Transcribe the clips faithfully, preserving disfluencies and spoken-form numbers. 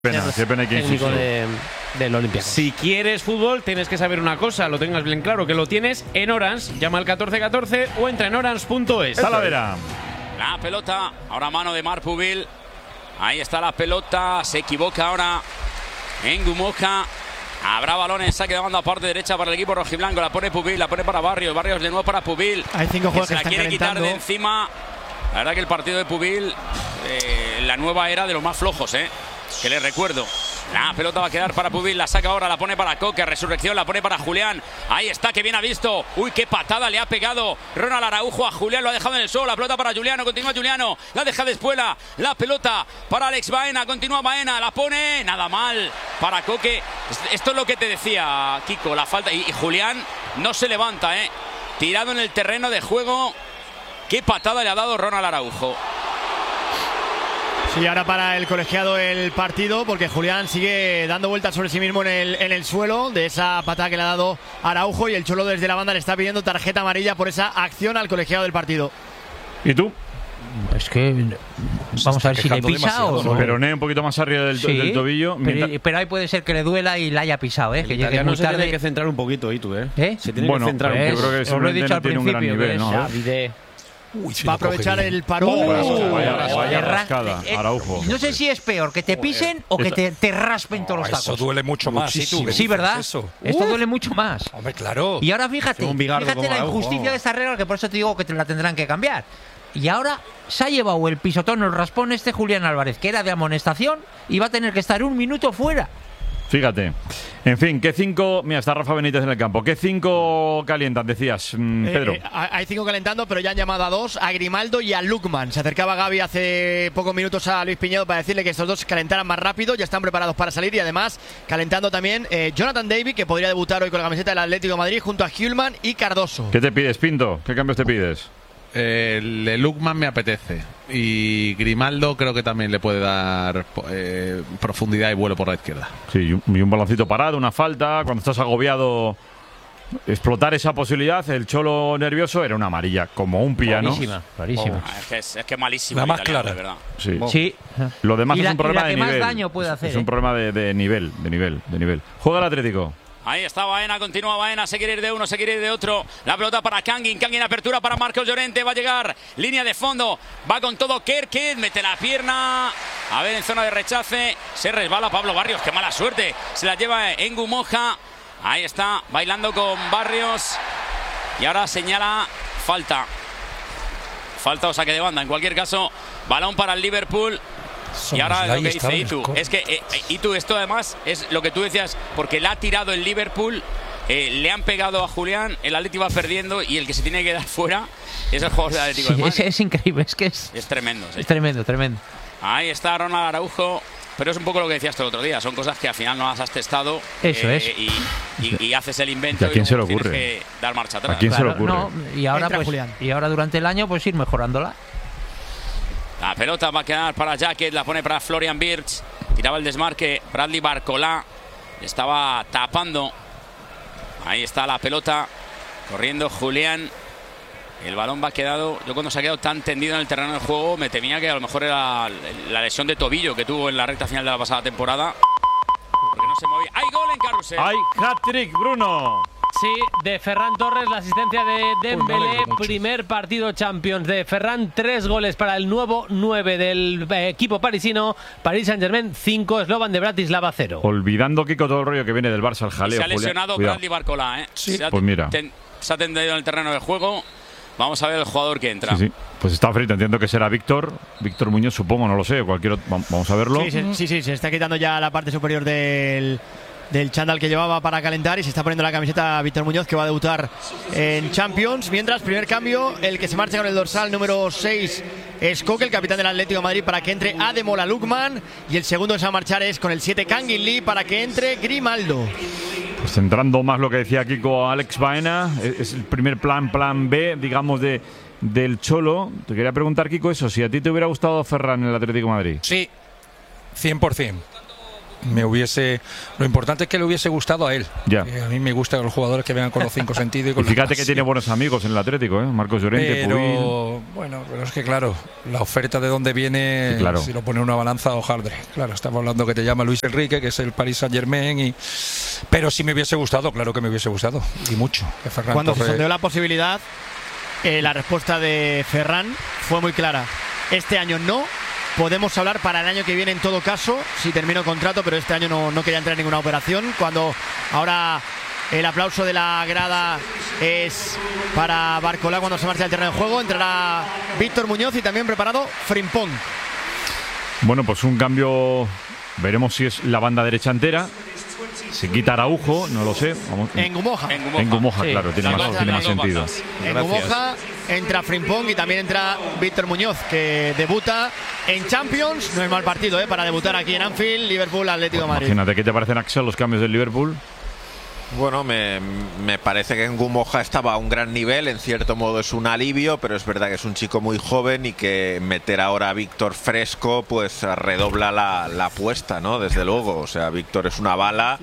Pena, qué pena que técnico de, del Olympiacos. Si quieres fútbol, tienes que saber una cosa, lo tengas bien claro, que lo tienes en Orange. Llama al catorce catorce o entra en orange punto es. Talavera. La pelota, ahora mano de Marc Pubil. Ahí está la pelota, se equivoca ahora en Gumoja. Habrá balón en saque de banda parte derecha para el equipo rojiblanco. La pone Pubil, la pone para Barrios. Barrios de nuevo para Pubil. Hay cinco juegos que se que la están quiere calentando. quitar de encima. La verdad que el partido de Pubil, eh, la nueva era de los más flojos, ¿eh? Que les recuerdo. La pelota va a quedar para Pubil, la saca ahora, la pone para Coque, Resurrección, la pone para Julián. Ahí está, que bien ha visto. Uy, qué patada le ha pegado Ronald Araujo a Julián, lo ha dejado en el suelo. La pelota para Juliano, continúa Juliano, la deja de espuela. La pelota para Alex Baena, continúa Baena, la pone, nada mal para Coque. Esto es lo que te decía, Kiko, la falta. Y, y Julián no se levanta, ¿eh? Tirado en el terreno de juego. Qué patada le ha dado Ronald Araujo. Sí, ahora para el colegiado el partido, porque Julián sigue dando vueltas sobre sí mismo en el, en el suelo de esa patada que le ha dado Araujo, y el Cholo desde la banda le está pidiendo tarjeta amarilla por esa acción al colegiado del partido. ¿Y tú? Es que vamos a ver si le pisa o no. Peroné un poquito más arriba del, Sí, del tobillo. Pero, mientras... pero ahí puede ser que le duela y la haya pisado, ¿eh? Que llegue no muy se tarde. tiene que centrar un poquito, ¿y tú, eh? ¿Eh? Se tiene Bueno, que centrar un yo poco. creo que Os lo he dicho no al tiene un gran principio, nivel, ¿ves? ¿no? Davide. Uy, va a aprovechar el parón. Oh, Uh, vaya, Te vaya ra- rascada, eh, Araujo. No sé si es peor que te pisen o que te, te raspen todos los tacos. Eso duele mucho más. ¿Sí, tú, qué Sí, dices ¿verdad? eso? Esto Uf. duele mucho más. Hombre, claro. Y ahora fíjate, Un bigardo fíjate como la Araujo, injusticia vamos. de esta regla, que por eso te digo que te la tendrán que cambiar. Y ahora se ha llevado el pisotón, el raspón este Julián Álvarez, que era de amonestación, y va a tener que estar un minuto fuera. Fíjate. En fin, ¿qué cinco? Mira, está Rafa Benítez en el campo. ¿Qué cinco calientan, decías, mm, Eh, Pedro? eh, hay cinco calentando, pero ya han llamado a dos, a Grimaldo y a Lukman. Se acercaba Gaby hace pocos minutos a Luis Piñedo para decirle que estos dos calentaran más rápido, ya están preparados para salir, y además calentando también eh, Jonathan David, que podría debutar hoy con la camiseta del Atlético de Madrid, junto a Hulman y Cardoso. ¿Qué te pides, Pinto? ¿Qué cambios te pides? Eh, el de Lukman me apetece. Y Grimaldo creo que también le puede dar eh, profundidad y vuelo por la izquierda. Sí, y un, y un baloncito parado, una falta. Cuando estás agobiado, explotar esa posibilidad. El Cholo nervioso era una amarilla, como un piano. Clarísima, clarísima. Ah, es, que es, es que malísimo. La el más italiano, clara. de verdad. Sí. Sí. Lo demás Y es la- un problema y la de que más nivel. daño puede Es- hacer, es un ¿eh? problema de, de nivel, de nivel, de nivel. Juega el Atlético. Ahí está Baena, continúa Baena, se quiere ir de uno, se quiere ir de otro. La pelota para Kangin, Kangin apertura para Marcos Llorente, va a llegar, línea de fondo, va con todo Kerkez, mete la pierna, a ver en zona de rechace, se resbala Pablo Barrios, qué mala suerte, se la lleva en Gumoja, ahí está, bailando con Barrios, y ahora señala falta, falta o saque de banda, en cualquier caso, balón para el Liverpool. Y ahora lo que dice Itu, es que eh, Itu, esto además es lo que tú decías, porque le ha tirado el Liverpool, eh, le han pegado a Julián, el Atlético va perdiendo y el que se tiene que dar fuera es el jugador del Atlético Sí, de es, Madrid. es increíble, es que es, Es tremendo, sí. es tremendo, tremendo. Ahí está Ronald Araujo, pero es un poco lo que decías tú el otro día, son cosas que al final no las has testado. Eso es. Y, y- y haces el invento ¿Y a quién y se le luego tienes ocurre? que dar marcha atrás. ¿A quién se le Claro, ocurre? no, y ahora Entra pues, Julián. y ahora durante el año pues ir mejorándola. La pelota va a quedar para Jacket, la pone para Florian Wirtz. Tiraba el desmarque Bradley Barcolá. Estaba tapando. Ahí está la pelota. Corriendo Julián. El balón va quedado. Yo cuando se ha quedado tan tendido en el terreno del juego me temía que a lo mejor era la lesión de tobillo que tuvo en la recta final de la pasada temporada. Porque no se movía. ¡Hay gol en Carrusel! ¡Hay hat-trick, Bruno! Sí, de Ferran Torres, la asistencia de Dembélé, alegro mucho. primer partido Champions de Ferran, tres goles para el nuevo nueve del eh, equipo parisino, Paris Saint-Germain cinco, Slovan de Bratislava cero. Olvidando, Kiko, todo el rollo que viene del Barça, el jaleo. se ha Julián. lesionado Cuidado. Bradley Barcolá, ¿eh? Se ha, Pues mira. ten- se ha tendido en el terreno del juego. Vamos a ver el jugador que entra. Sí, sí. Pues está frito, entiendo que será Víctor. Víctor Muñoz, supongo, no lo sé. Cualquier otro. Vam- Vamos a verlo. Sí, sí, sí, sí, se está quitando ya la parte superior del, del chándal que llevaba para calentar, y se está poniendo la camiseta Víctor Muñoz, que va a debutar en Champions. Mientras, primer cambio, el que se marcha con el dorsal número seis es Coque, el capitán del Atlético de Madrid, para que entre Ademola Lukman, y el segundo que se va a marchar es con el siete Kangin Lee para que entre Grimaldo. Pues centrando más lo que decía Kiko, Alex Baena. Es, es el primer plan, plan B, digamos, de, del Cholo. Te quería preguntar, Kiko, eso. Si a ti te hubiera gustado Ferran en el Atlético de Madrid. Sí, cien por ciento. me hubiese, lo importante es que le hubiese gustado a él. Ya. Eh, a mí me gustan los jugadores que vengan con los cinco sentidos y Y con la fíjate que pasión. tiene buenos amigos en el Atlético, ¿eh? Marcos Llorente, Pero Pubil. bueno, pero es que claro, la oferta de dónde viene, Sí, claro. si lo pone en una balanza, hojaldre. Claro, estamos hablando que te llama Luis Enrique, que es el Paris Saint Germain, y pero si me hubiese gustado, claro que me hubiese gustado, y mucho. Que Ferran Cuando se Torres- sondeó la posibilidad, eh, la respuesta de Ferran fue muy clara. Este año no. Podemos hablar para el año que viene en todo caso, si termino contrato, pero este año no, no quería entrar en ninguna operación. Cuando ahora el aplauso de la grada es para Barcolá cuando se marcha del terreno de juego. Entrará Víctor Muñoz y también preparado Frimpong. Bueno, pues un cambio. Veremos si es la banda derecha entera. Se quita Araujo, no lo sé. Vamos. En Gumoja. En Gumoja. En Gumoja, Sí. claro, tiene Las más, dos- tiene las más dos sentido. bandas. En Gracias. Gumoja entra Frimpong y también entra Víctor Muñoz, que debuta en Champions. No es mal partido, ¿eh? Para debutar aquí en Anfield, Liverpool, Atlético de Madrid. Imagínate, ¿qué te parecen, Axel, los cambios del Liverpool? Bueno, me, me parece que en Gumoja estaba a un gran nivel, en cierto modo es un alivio, pero es verdad que es un chico muy joven y que meter ahora a Víctor fresco pues redobla la, la apuesta, ¿no? Desde luego, o sea, Víctor es una bala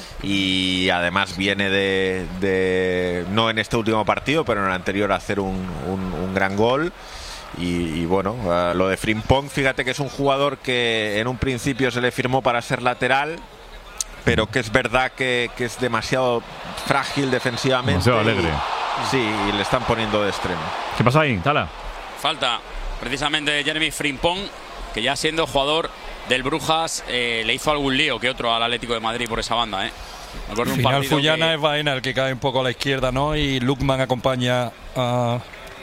y además viene de, de no en este último partido, pero en el anterior a hacer un, un, un gran gol. Y, y bueno, uh, lo de Frimpong, fíjate que es un jugador que en un principio se le firmó para ser lateral, pero que es verdad que, que es demasiado frágil defensivamente. Demasiado alegre. Y, sí, y le están poniendo de extremo. ¿Qué pasa ahí, Tala? Falta precisamente Jeremy Frimpong, que ya siendo jugador del Brujas eh, le hizo algún lío que otro al Atlético de Madrid por esa banda. ¿eh? Me acuerdo Al un final partido Fullana que- es Baena el que cae un poco a la izquierda, ¿no? Y Lukman acompaña a,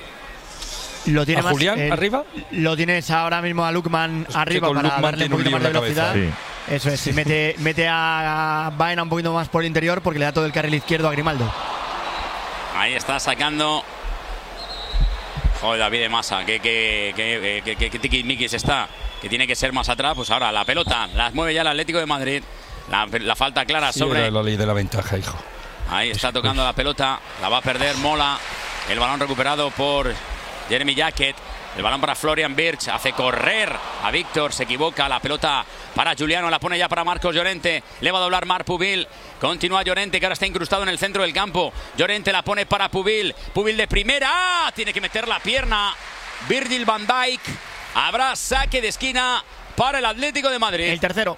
Lo tiene a más, Julián eh, arriba. Lo tienes ahora mismo a Lukman Es que arriba con para Lukman darle un tiene un poquito más de lío en la velocidad. cabeza. Sí. Eso es, y mete, mete a Baena un poquito más por el interior porque le da todo el carril izquierdo a Grimaldo. Ahí está sacando. Joder, David de Masa, que, que, que, que, que, que tiquismiquis está, que tiene que ser más atrás. Pues ahora la pelota la mueve ya el Atlético de Madrid. La, la falta clara Sí, sobre. era la ley de la ventaja, hijo. Ahí está tocando la pelota, la va a perder Mola. El balón recuperado por Jeremy Jacket. El balón para Florian Wirtz, hace correr a Víctor, se equivoca, la pelota para Juliano, la pone ya para Marcos Llorente, le va a doblar Marc Pubil, continúa Llorente que ahora está incrustado en el centro del campo, Llorente la pone para Pubil, Pubil de primera, ¡ah! Tiene que meter la pierna, Virgil van Dijk, habrá saque de esquina para el Atlético de Madrid. El tercero.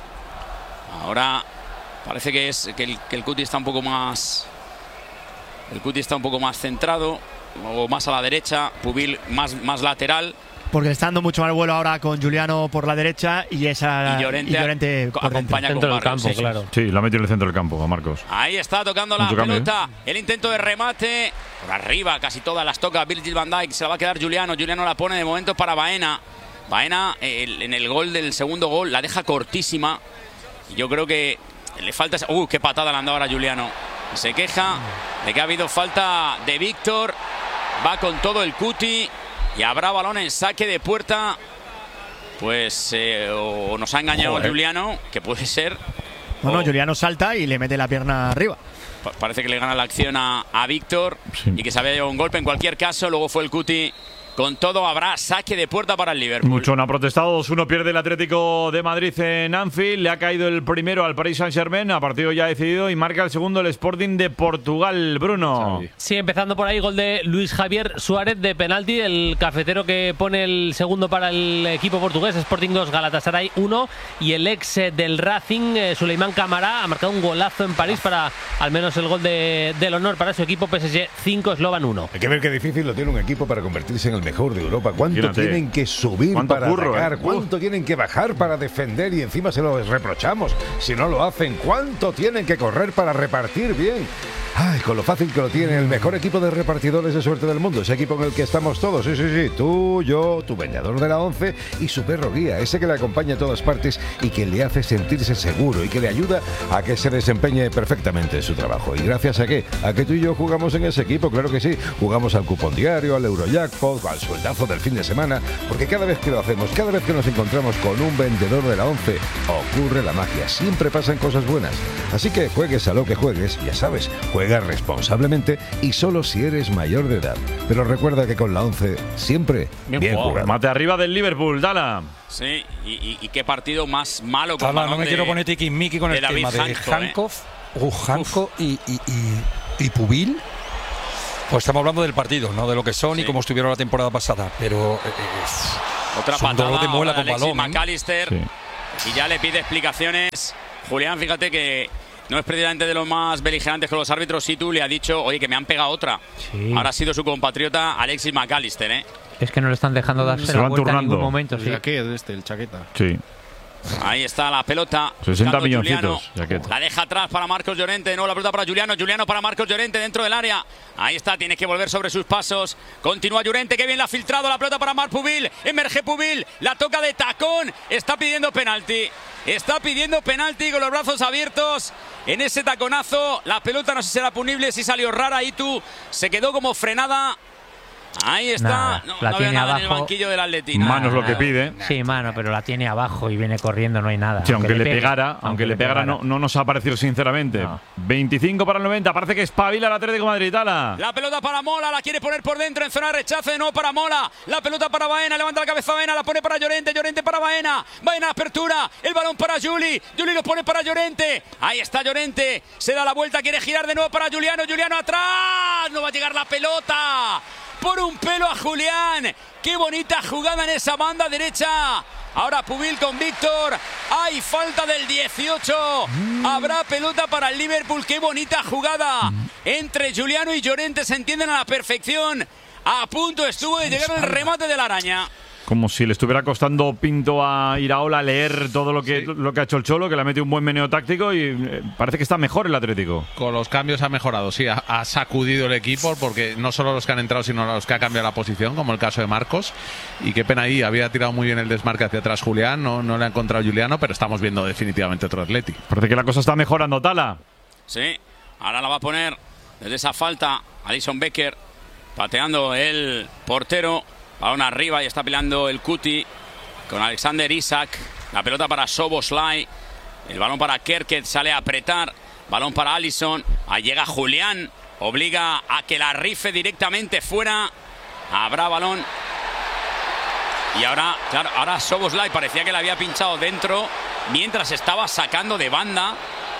Ahora parece que es que el, que el Cuti está un poco más, el Cuti está un poco más centrado, o más a la derecha, Pubil más, más lateral. Porque le está dando mucho más vuelo ahora con Juliano por la derecha y esa Y Llorente, y Llorente co- por dentro. acompaña Dentro con del Barrios, campo, sí. claro. Sí, lo ha metido en el centro del campo, a Marcos. Ahí está tocando la Mucho cambio, pelota. El intento de remate. Por arriba, casi todas las toca Virgil van Dijk. Se la va a quedar Juliano. Juliano la pone de momento para Baena. Baena eh, el- en el gol del segundo gol la deja cortísima. Y yo creo que le falta. esa- ¡Uh, qué patada le han dado ahora a Juliano! Se queja de que ha habido falta de Víctor. Va con todo el Cuti. Y habrá balón en saque de puerta. Pues eh, o nos ha engañado Joder. Juliano, que puede ser. No, no, o- Juliano salta y le mete la pierna arriba. Pa- Parece que le gana la acción a, a Víctor Sí. y que se había llevado un golpe. En cualquier caso, luego fue el Cuti. Con todo, habrá saque de puerta para el Liverpool. Mucho no ha protestado, dos uno pierde el Atlético de Madrid en Anfield, le ha caído el primero al Paris Saint-Germain, a partido ya decidido, y marca el segundo el Sporting de Portugal, Bruno. Sí, empezando por ahí, gol de Luis Javier Suárez de penalti, el cafetero que pone el segundo para el equipo portugués, Sporting dos, Galatasaray uno, y el ex eh, del Racing, eh, Suleiman Camara, ha marcado un golazo en París para al menos el gol de, del honor para su equipo, P S G cinco, Slovan uno. Hay que ver qué difícil lo tiene un equipo para convertirse en el mejor de Europa. ¿Cuánto Imagínate. tienen que subir Cuánto para curro, atacar? eh. ¿Cuánto tienen que bajar para defender? Y encima se lo reprochamos si no lo hacen. ¿Cuánto tienen que correr para repartir bien? Ay, con lo fácil que lo tiene el mejor equipo de repartidores de suerte del mundo. Ese equipo en el que estamos todos. Sí, sí, sí. Tú, yo, tu vendedor de la once y su perro guía. Ese que le acompaña a todas partes y que le hace sentirse seguro y que le ayuda a que se desempeñe perfectamente en su trabajo. ¿Y gracias a qué? A que tú y yo jugamos en ese equipo, claro que sí. Jugamos al cupón diario, al Eurojackpot, al sueldazo del fin de semana, porque cada vez que lo hacemos, cada vez que nos encontramos con un vendedor de la once, ocurre la magia, siempre pasan cosas buenas. Así que juegues a lo que juegues, ya sabes, juega responsablemente y solo si eres mayor de edad. Pero recuerda que con la once siempre bien, bien jugado. Mate arriba del Liverpool, Dala. Sí, y, y, y qué partido más malo con Dala, no me de, quiero poner tiquismiqui con el tema de Hankov, ¿eh? Hankov y, y, y, y Pubil. Pues estamos hablando del partido, no de lo que son sí. y cómo estuvieron la temporada pasada. Pero eh, otra patada de muela de con Alexis balón, McAllister ¿eh? Sí. Y ya le pide explicaciones. Julián, fíjate que no es precisamente de los más beligerantes con los árbitros. Sí, tú le ha dicho, oye, que me han pegado otra. Sí. Ahora ha sido su compatriota Alexis McAllister, ¿eh? Es que no le están dejando darse Se la van vuelta turnando. en ningún momento. El Sí. jaquet este, el chaqueta. Sí. Ahí está la pelota. sesenta buscando milloncitos. Juliano. La deja atrás para Marcos Llorente. No, la pelota para Juliano. Juliano para Marcos Llorente dentro del área. Ahí está, tiene que volver sobre sus pasos. Continúa Llorente, que bien la ha filtrado. La pelota para Marc Pubil. Emerge Pubil. La toca de tacón. Está pidiendo penalti. Está pidiendo penalti con los brazos abiertos. En ese taconazo, la pelota no sé si será punible, si salió rara. Y tú se quedó como frenada. Ahí está, Nada, no, la no tiene había nada abajo. en el banquillo del Atleti. Manos lo que pide. Sí, mano, pero la tiene abajo y viene corriendo, no hay nada. Sí, aunque, aunque le pegue, pegara, aunque, aunque le pegara, pegara. No, no nos ha parecido sinceramente. No. veinticinco para el noventa, parece que espabila el Atlético de Madrid. Ala. La pelota para Mola, la quiere poner por dentro en zona de rechazo, no para Mola. La pelota para Baena, levanta la cabeza Baena, la pone para Llorente, Llorente para Baena. Baena apertura, el balón para Juli, Juli lo pone para Llorente. Ahí está Llorente, se da la vuelta, quiere girar de nuevo para Juliano, Juliano atrás, no va a llegar la pelota. Por un pelo a Julián. Qué bonita jugada en esa banda derecha. Ahora Pubil con Víctor. Hay falta del dieciocho. Mm. Habrá pelota para el Liverpool. Qué bonita jugada. Mm. Entre Juliano y Llorente se entienden a la perfección. A punto estuvo de llegar el remate de la araña. Como si le estuviera costando Pinto a Iraola leer todo lo que, sí. lo que ha hecho el Cholo, que le ha metido un buen meneo táctico y eh, parece que está mejor el Atlético. Con los cambios ha mejorado, sí, ha, ha sacudido el equipo, porque no solo los que han entrado, sino los que ha cambiado la posición, como el caso de Marcos. Y qué pena ahí, había tirado muy bien el desmarque hacia atrás Julián, no, no le ha encontrado Juliano, pero estamos viendo definitivamente otro Atleti. Parece que la cosa está mejorando, Tala. Sí, ahora la va a poner desde esa falta Alisson Becker, pateando el portero. Balón arriba y está peleando el Cuti con Alexander Isak. La pelota para Szoboszlai. El balón para Kerkez, sale a apretar. Balón para Alisson. Ahí llega Julián. Obliga a que la rife directamente fuera. Habrá balón. Y ahora, claro, ahora Szoboszlai parecía que le había pinchado dentro mientras estaba sacando de banda.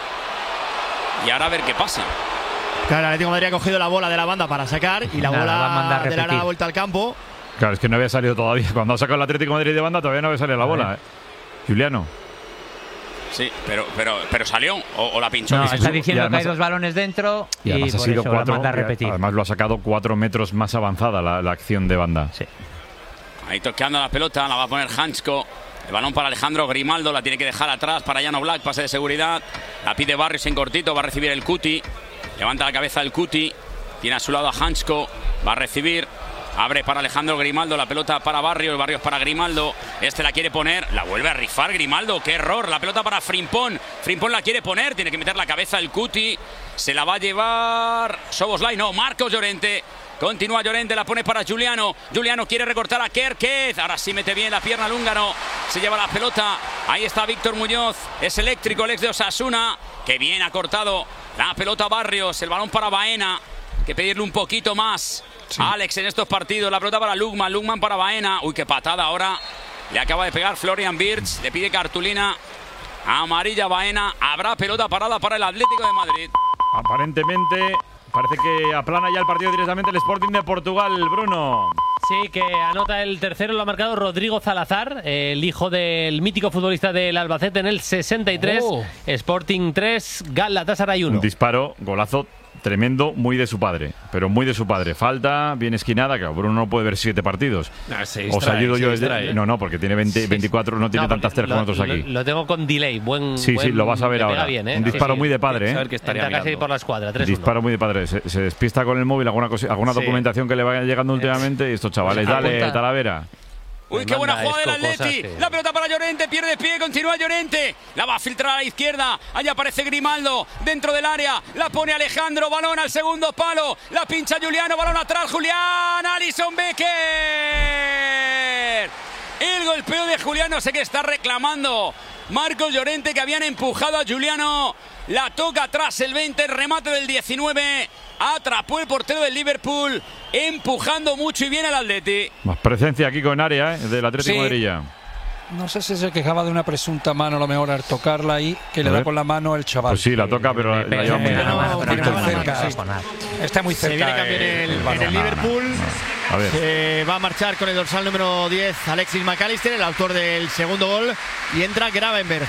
Y ahora a ver qué pasa. Claro, el Atlético de Madrid ha cogido la bola de la banda para sacar y la Nada, bola de la vuelta al campo. Claro, es que no había salido todavía. Cuando ha sacado el Atlético de Madrid de banda todavía no había salido la bola, ¿eh? Juliano. Sí, pero, pero, pero salió o, o la pinchó. No, está diciendo además, que hay dos balones dentro y, y además por ha sido eso cuatro, la manda a repetir. Además lo ha sacado cuatro metros más avanzada la, la acción de banda. Sí. Ahí toqueando la pelota, la va a poner Hansko. El balón para Alejandro Grimaldo, la tiene que dejar atrás para Jan Oblak, pase de seguridad. La pide Barrios en cortito, va a recibir el Cuti. Levanta la cabeza el Cuti. Tiene a su lado a Hansko, va a recibir. Abre para Alejandro Grimaldo, la pelota para Barrios, Barrios para Grimaldo. Este la quiere poner, la vuelve a rifar Grimaldo, qué error. La pelota para Frimpón, Frimpón la quiere poner, tiene que meter la cabeza el Cuti. Se la va a llevar Szoboszlai, no, Marcos Llorente. Continúa Llorente, la pone para Juliano. Juliano quiere recortar a Kerkez. Ahora sí mete bien la pierna al húngaro. Se lleva la pelota. Ahí está Víctor Muñoz. Es eléctrico el ex de Osasuna. Que bien ha cortado la pelota Barrios. El balón para Baena. Hay que pedirle un poquito más. Sí. Alex en estos partidos. La pelota para Lugman. Lugman para Baena. Uy, qué patada ahora. Le acaba de pegar Florian Wirtz. Le pide cartulina amarilla Baena. Habrá pelota parada para el Atlético de Madrid. Aparentemente parece que aplana ya el partido directamente el Sporting de Portugal, Bruno. Sí, que anota el tercero, lo ha marcado Rodrigo Salazar, el hijo del mítico futbolista del Albacete en el sesenta y tres. Oh. Sporting tres, Galatasaray uno. Un disparo, golazo tremendo, muy de su padre, pero muy de su padre. Falta, bien esquinada, que Bruno no puede ver siete partidos. No, se distrae, Os ayudo yo desde... Distrae, ¿eh? No, no, porque tiene veinte, veinticuatro, no tiene no, tantas tres como nosotros aquí. Lo, lo tengo con delay, buen Sí, buen, sí, lo vas a ver ahora. Bien, ¿eh? Un disparo sí, muy de padre, sí, ¿eh? Que estaría casi por la escuadra, tres uno. Disparo muy de padre. Se, se despista con el móvil, alguna, cosa, alguna sí. documentación que le vaya llegando últimamente y estos chavales, dale, Talavera. Uy, qué buena jugada del Atleti. Que... La pelota para Llorente, pierde pie, continúa Llorente. La va a filtrar a la izquierda. Allí aparece Grimaldo dentro del área. La pone Alejandro, balón al segundo palo. La pincha Juliano, balón atrás, Julián. Alisson Becker. El golpeo de Juliano, sé que está reclamando Marcos Llorente, que habían empujado a Juliano. La toca atrás el veinte, el remate del diecinueve. Atrapó el portero del Liverpool, empujando mucho y bien al Atleti. Más presencia aquí con área, ¿eh? Del Atlético de Madrid. No sé si se quejaba de una presunta mano, a lo mejor al tocarla ahí, que le da con la mano el chaval. Pues sí, la toca, pero la, la lleva muy cerca. Está muy cerca. Se viene cambio en el, el, en el Liverpool. A ver. Se va a marchar con el dorsal número diez, Alexis McAllister, el autor del segundo gol, y entra Gravenberg.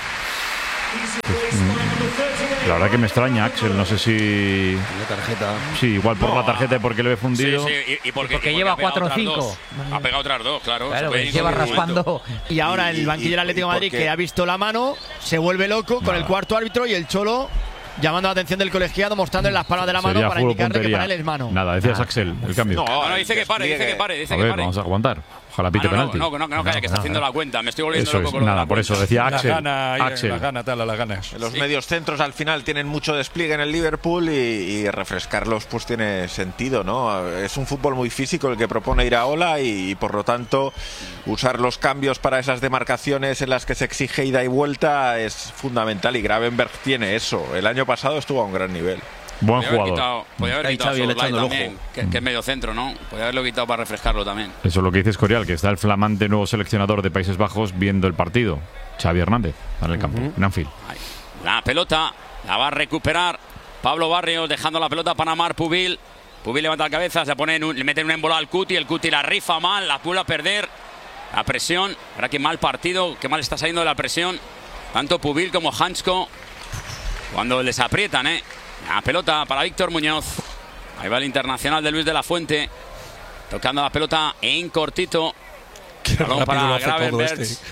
La verdad que me extraña, Axel, no sé si... La tarjeta. Sí, igual por no, la tarjeta y porque le ve fundido. Sí, sí, y, y porque, porque, y porque lleva cuatro o cinco. Ha pegado otras dos, claro. Claro, que lleva raspando. Y ahora el banquillo del Atlético de Madrid, que ha visto la mano, se vuelve loco con Nada. el cuarto árbitro y el Cholo llamando la atención del colegiado, mostrándole las palmas de la mano Sería para indicarle puntería. que para él es mano. Nada, decías ah. Axel, el cambio. No, no, dice que pare, dice que pare, dice a que ver, pare. vamos a aguantar. Ojalá pite ah, no, penalti. No, no, no, no, calla, que está haciendo la cuenta. Me estoy volviendo Eso loco es, con nada, la por eso decía Axel. La gana, Axel. La gana, tal, la ganas. Los sí. medios centros al final tienen mucho despliegue en el Liverpool y, y refrescarlos pues tiene sentido, ¿no? Es un fútbol muy físico el que propone Iraola y, y por lo tanto usar los cambios para esas demarcaciones en las que se exige ida y vuelta es fundamental y Gravenberg tiene eso. El año pasado estuvo a un gran nivel. Buen podía jugador. Haber quitado, podía haber quitado Soulay también, que, que es medio centro, ¿no? Podía haberlo quitado para refrescarlo también. Eso es lo que dice Escorial, que está el flamante nuevo seleccionador de Países Bajos viendo el partido. Xavi Hernández, en el campo, uh-huh. en Anfield. Ahí. La pelota la va a recuperar Pablo Barrios, dejando la pelota para Marc Pubil. Pubil levanta la cabeza, se pone en un, le mete una embolada al Cuti, el Cuti la rifa mal, la vuelve a perder. La presión, ahora que mal partido, que mal está saliendo de la presión. Tanto Pubil como Hansko, cuando les aprietan, ¿eh? La pelota para Víctor Muñoz. Ahí va el internacional de Luis de la Fuente. Tocando la pelota en cortito. Qué rápido para lo hace todo este.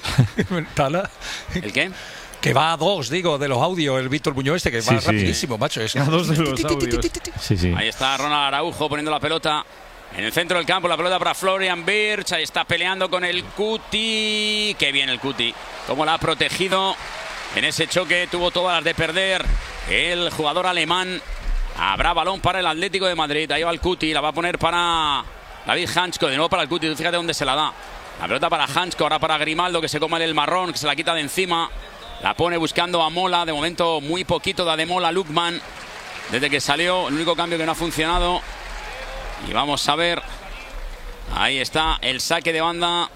¿El qué? Que va a dos, digo, de los audios, el Víctor Muñoz este, que sí, va sí. rapidísimo, macho. Es... A dos de los audios. Sí, sí. Ahí está Ronald Araujo poniendo la pelota en el centro del campo. La pelota para Florian Wirtz. Ahí está peleando con el Cuti. Qué bien el Cuti. Cómo la ha protegido. En ese choque tuvo todas las de perder el jugador alemán. Habrá balón para el Atlético de Madrid. Ahí va el Cuti, la va a poner para David Hansko. De nuevo para el Cuti, fíjate dónde se la da. La pelota para Hansko, ahora para Grimaldo, que se come el marrón, que se la quita de encima. La pone buscando a Mola. De momento muy poquito da de Mola Lukman. Desde que salió, el único cambio que no ha funcionado. Y vamos a ver. Ahí está el saque de banda.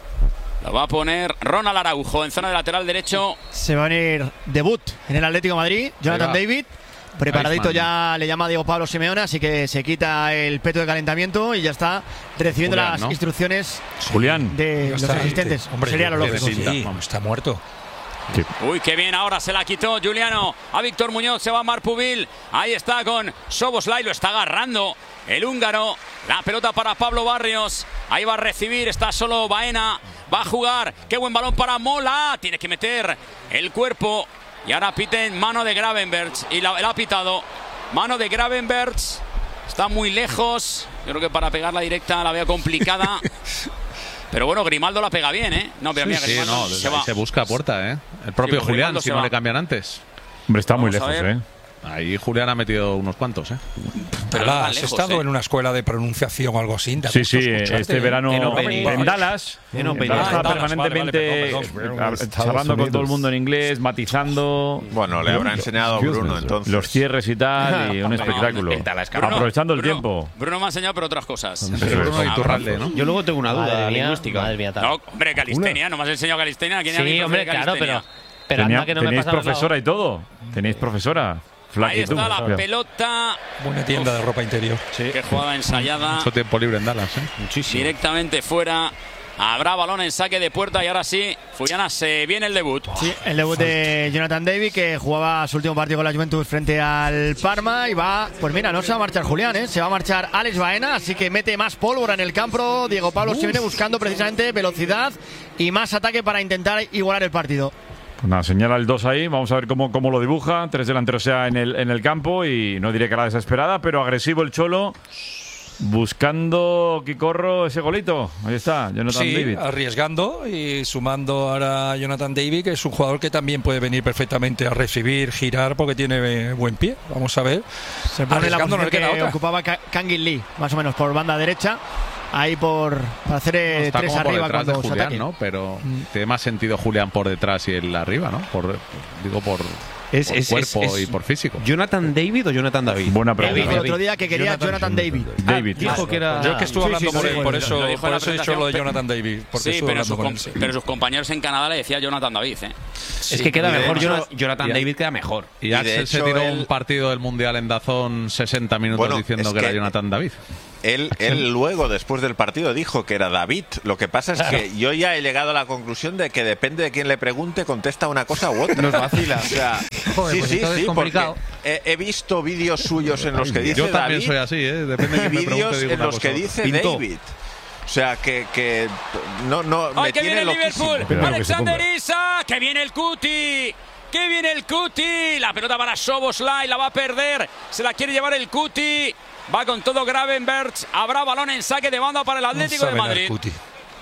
Lo va a poner Ronald Araujo en zona de lateral derecho. Se va a venir debut en el Atlético de Madrid. Jonathan David, preparadito ya, le llama Diego Pablo Simeone, así que se quita el peto de calentamiento y ya está recibiendo Julián, las ¿no? instrucciones Julián. de los asistentes. Hombre, sería lo lógico. Sí, vamos, está muerto. Sí. Uy, qué bien, ahora se la quitó Juliano a Víctor Muñoz, se va Marc Pubil. Ahí está con Szoboszlai, lo está agarrando el húngaro. La pelota para Pablo Barrios. Ahí va a recibir, está solo Baena. Va a jugar, qué buen balón para Mola. Tiene que meter el cuerpo. Y ahora piten mano de Gravenberg. Y la, la ha pitado. Mano de Gravenberg. Está muy lejos. Yo creo que para pegar la directa la veo complicada. Pero bueno, Grimaldo la pega bien, ¿eh? No, pero sí, mira, sí, Grimaldo no, se va. se busca a puerta, ¿eh? El propio Sí, Julián, Grimaldo si se no va. le cambian antes. Hombre, está muy Vamos a lejos, ver. ¿eh? Ahí Julián ha metido unos cuantos, ¿eh? Pero Claro, has lejos, estado ¿eh? en una escuela de pronunciación o algo así. ¿Te ha Sí, gustado sí, escucharte? este verano En en, Open Dallas. En En Open Dallas Ah, en estaba Dallas, permanentemente vale, vale, perdón, perdón. charlando con todo el Unidos. mundo en inglés, matizando Bueno, le habrá enseñado a Bruno entonces. los cierres y tal, y un espectáculo. en Dallas, claro. Aprovechando el Bruno, tiempo. Bruno me ha enseñado, pero otras cosas. Eso es. Bruno Iturralde, ¿no? Yo luego tengo una duda Madre mía, lingüística. madre mía, tal. No, hombre, calistenia, no me has enseñado calistenia. ¿Quién era mi Sí, profe hombre, de claro, calistenia? pero, pero Tenía- anda que no me tenéis pasa profesora y todo. Tenéis profesora. Ahí Flaquitud. está la Cuidado. pelota. Buena tienda de ropa interior. Qué jugada ensayada. Mucho tiempo libre en Dallas, ¿eh? Muchísimo. Directamente fuera. Habrá balón en saque de puerta y ahora sí, Fuyana, se viene el debut. Sí, el debut de Jonathan David, que jugaba su último partido con la Juventus frente al Parma y va, pues mira, no se va a marchar Julián, ¿eh? Se va a marchar Alex Baena, así que mete más pólvora en el campo. Diego Pablo Simeone buscando precisamente velocidad y más ataque para intentar igualar el partido. Pues nada, señala el dos ahí, vamos a ver cómo, cómo lo dibuja. Tres delanteros ya en el, en el campo y no diré que la desesperada, pero agresivo el Cholo. buscando, Quicorro, ese golito. Ahí está, Jonathan sí, David. Arriesgando y sumando ahora a Jonathan David, que es un jugador que también puede venir perfectamente a recibir, girar, porque tiene buen pie. Vamos a ver. Se pone en la Arriesgando, posición no le queda que otra. ocupaba Ka- Kangin Lee, más o menos por banda derecha. Ahí por para hacer eh, Está tres como por arriba detrás de cuando se Julián, ataque. ¿no? Pero tiene más sentido Julián por detrás y él arriba, ¿no? Por, digo, por, Es, por es- cuerpo es- y por físico. ¿Jonathan David o Jonathan David? Buena Dijo pregunta. el otro día que quería Jonathan, David. David. Ah, dijo que era. Yo es que estuve Sí, hablando sí, por, sí, él, por sí, eso, lo dijo en por la eso he dicho lo de presentación, Jonathan David. Porque Sí, estuve pero hablando sus, con com- él. sí. pero sus compañeros en Canadá le decía Jonathan David, ¿eh? Es que queda y de mejor. hecho- Jonathan, Jonathan y- David queda mejor. Y Y de Axel se hecho, tiró él- un partido del Mundial en Dazón sesenta minutos Bueno, diciendo es que, era que- Jonathan David. Él, él luego, después del partido, dijo que era David. Lo que pasa es que yo ya he llegado a la conclusión de que depende de quién le pregunte, contesta una cosa u otra. Nos vacila. O sea, Joder, sí, pues sí, entonces sí, es complicado. porque he, he visto vídeos suyos en los que dice Yo también David soy así, ¿eh? Depende de y quién me pregunte, vídeos digo en una los cosa que u otra. dice Pintó. David. O sea, que, que no, no, ¡Ay, me que tiene viene el loquísimo. Liverpool! Pero que se ¡Alexander ponga. Isak! ¡Que viene el Cuti! ¡Que viene el Cuti! La pelota para Szoboszlai, la va a perder. Se la quiere llevar el Cuti. Va con todo Gravenberch. Habrá balón en saque de banda para el Atlético de Saben al Madrid. Cuti.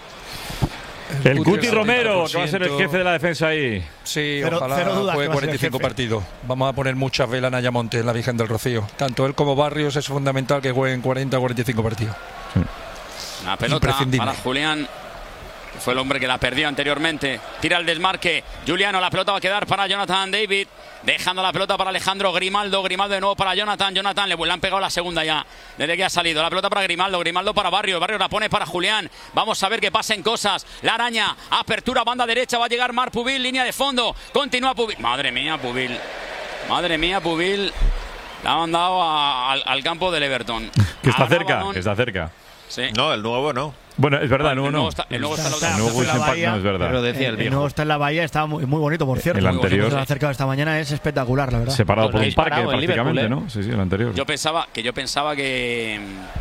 El Cuti Cuti el Romero, setenta por ciento. que va a ser el jefe de la defensa ahí. Sí, Cero- ojalá cero dudas juegue que va a ser el cuarenta y cinco jefe. partidos. Vamos a poner muchas velas en Ayamonte, en la Virgen del Rocío. Tanto él como Barrios es fundamental que jueguen cuarenta o cuarenta y cinco partidos. La pelota Imprescindible. para Julián. Que fue el hombre que la perdió anteriormente. Tira el desmarque. Juliano, la pelota va a quedar para Jonathan David. Dejando la pelota para Alejandro Grimaldo. Grimaldo de nuevo para Jonathan. Jonathan le, le han pegado la segunda ya. Desde que ha salido. La pelota para Grimaldo. Grimaldo para Barrios. Barrios la pone para Julián. Vamos a ver que pasen cosas. La araña. Apertura, banda derecha. Va a llegar Marc Pubil. Línea de fondo. Continúa Pubil. Madre mía, Pubil. Madre mía, Pubil. La ha mandado a- al, al campo del Everton. Que está Habrá cerca, balón. que está cerca. Sí. No, el nuevo no. Bueno, es verdad, El no, nuevo no. está- el nuevo está en la Está- El otra. nuevo está en la Wilson Park bahía. no es verdad. Pero decía el El viejo. nuevo está en la bahía, está muy, muy bonito, por cierto. El anterior. Se ha acercado esta mañana, es espectacular, la verdad. Separado Pues por lo un habéis parque parado en prácticamente, Liverpool, ¿eh? ¿no? Sí, sí, el anterior. Yo pensaba que yo pensaba que,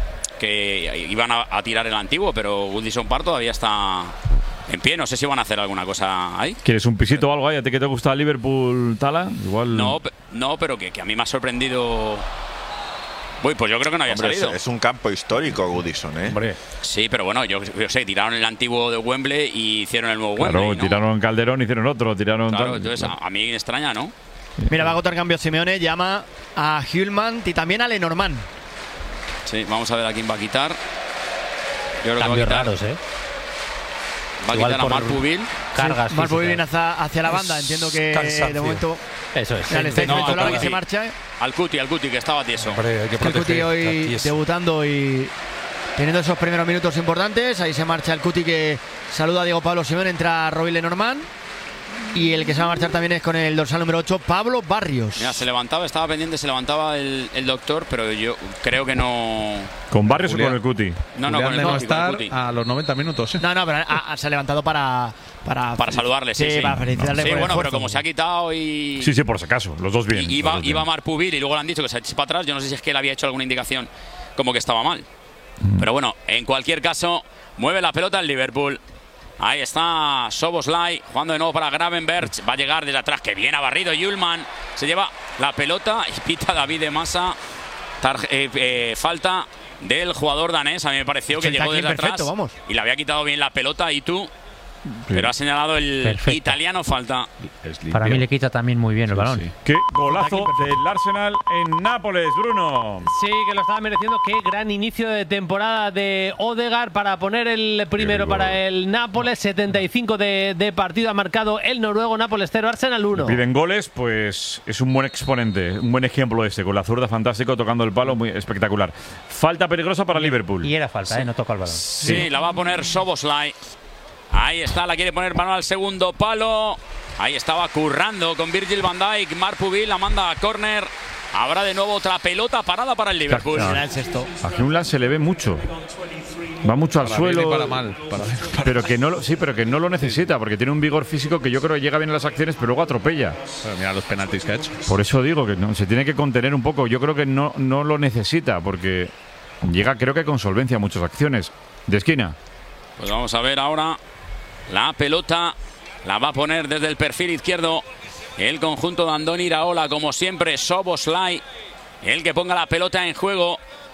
que iban a, a tirar el antiguo, pero Goodison Park todavía está en pie. No sé si van a hacer alguna cosa ahí. ¿Quieres un pisito o algo ahí? ¿A ti que te gusta Liverpool, Tala? Igual. No, pe- no, pero que, que a mí me ha sorprendido. Uy, pues yo creo que no había Hombre, es, salido. es un campo histórico, Goodison, ¿eh? Hombre, Sí, pero bueno, yo, yo sé, tiraron el antiguo de Wembley y hicieron el nuevo claro, Wembley, ¿no? tiraron Calderón, hicieron otro, tiraron. Claro, tal. entonces a, a mí me extraña, ¿no? Mira, va a agotar cambio Simeone, llama a Hülman y también a Lenormand. Sí, vamos a ver a quién va a quitar. Yo creo que va a Cambios quitar, raros, ¿eh? va a Igual quitar a por Marc Pubil. Cargas Marc Pubil viene físicas. hacia, hacia la banda, entiendo que cansancio. de momento Eso es. ya le está sí. No, diciendo Lara que Cuti. se marcha. ¿eh? Al Cuti, al Cuti, que estaba tieso. Hombre, hay que El Cuti proteger. hoy Aquí es- debutando y teniendo esos primeros minutos importantes. Ahí se marcha el Cuti que saluda a Diego Pablo Simeone, entra Robin Lenormand. Y el que se va a marchar también es con el dorsal número ocho, Pablo Barrios. Mira, se levantaba, estaba pendiente, se levantaba el, el doctor, pero yo creo que no. ¿Con Barrios Julián. o con el Cuti? No, no, Julián con el de no Cuti, con el estar Cuti. a los noventa minutos, ¿eh? No, no, pero ha- ha- se ha levantado para. Para, Para saludarle, sí, sí. para felicitarle Sí, por el bueno, pero esfuerzo. como se ha quitado y. Sí, sí, por si acaso. Los dos bien. y- los iba, dos bien. iba Marc Pubil y luego le han dicho que se eche para atrás. Yo no sé si es que él había hecho alguna indicación como que estaba mal. Mm. Pero bueno, en cualquier caso, mueve la pelota el Liverpool. Ahí está Szoboszlai jugando de nuevo para Gravenberch. Va a llegar desde atrás, que bien ha barrido Hjulman. Se lleva la pelota y pita David de Masa. Tar- eh, eh, falta del jugador danés. A mí me pareció que Hecho el llegó desde tackling perfecto, atrás vamos. y le había quitado bien la pelota y tú. Pero ha señalado el Perfecto. italiano falta. Es Para mí limpio. le quita también muy bien el balón. Sí. Qué golazo del Arsenal en Nápoles, Bruno. Sí, que lo estaba mereciendo. Qué gran inicio de temporada de Odegaard para poner el primero Qué gol. para el Nápoles. setenta y cinco de, de partido ha marcado el noruego. Nápoles cero, Arsenal uno. Piden goles, pues es un buen exponente, un buen ejemplo este, con la zurda fantástico, tocando el palo, muy espectacular. Falta peligrosa para Liverpool. Y era falta, ¿eh? No toca el balón. Sí, la va a poner Szoboszlai. Ahí está, la quiere poner mano al segundo palo. Ahí estaba currando con Virgil van Dijk. Marc Pubil la manda a córner. Habrá de nuevo otra pelota parada para el Liverpool. Será el sexto. A Hyunlan se le ve mucho. Va mucho al Para bien suelo. y para mal. Para bien y para Pero que no lo, sí, pero que no lo necesita, porque tiene un vigor físico que yo creo que llega bien a las acciones, pero luego atropella. Pero mira los penaltis que ha hecho. Por eso digo que no, se tiene que contener un poco. Yo creo que no, no lo necesita, porque llega, creo que con solvencia a muchas acciones. De esquina. Pues vamos a ver ahora la pelota. La va a poner desde el perfil izquierdo el conjunto de Andoni Iraola, como siempre. Szoboszlai, el que ponga la pelota en juego.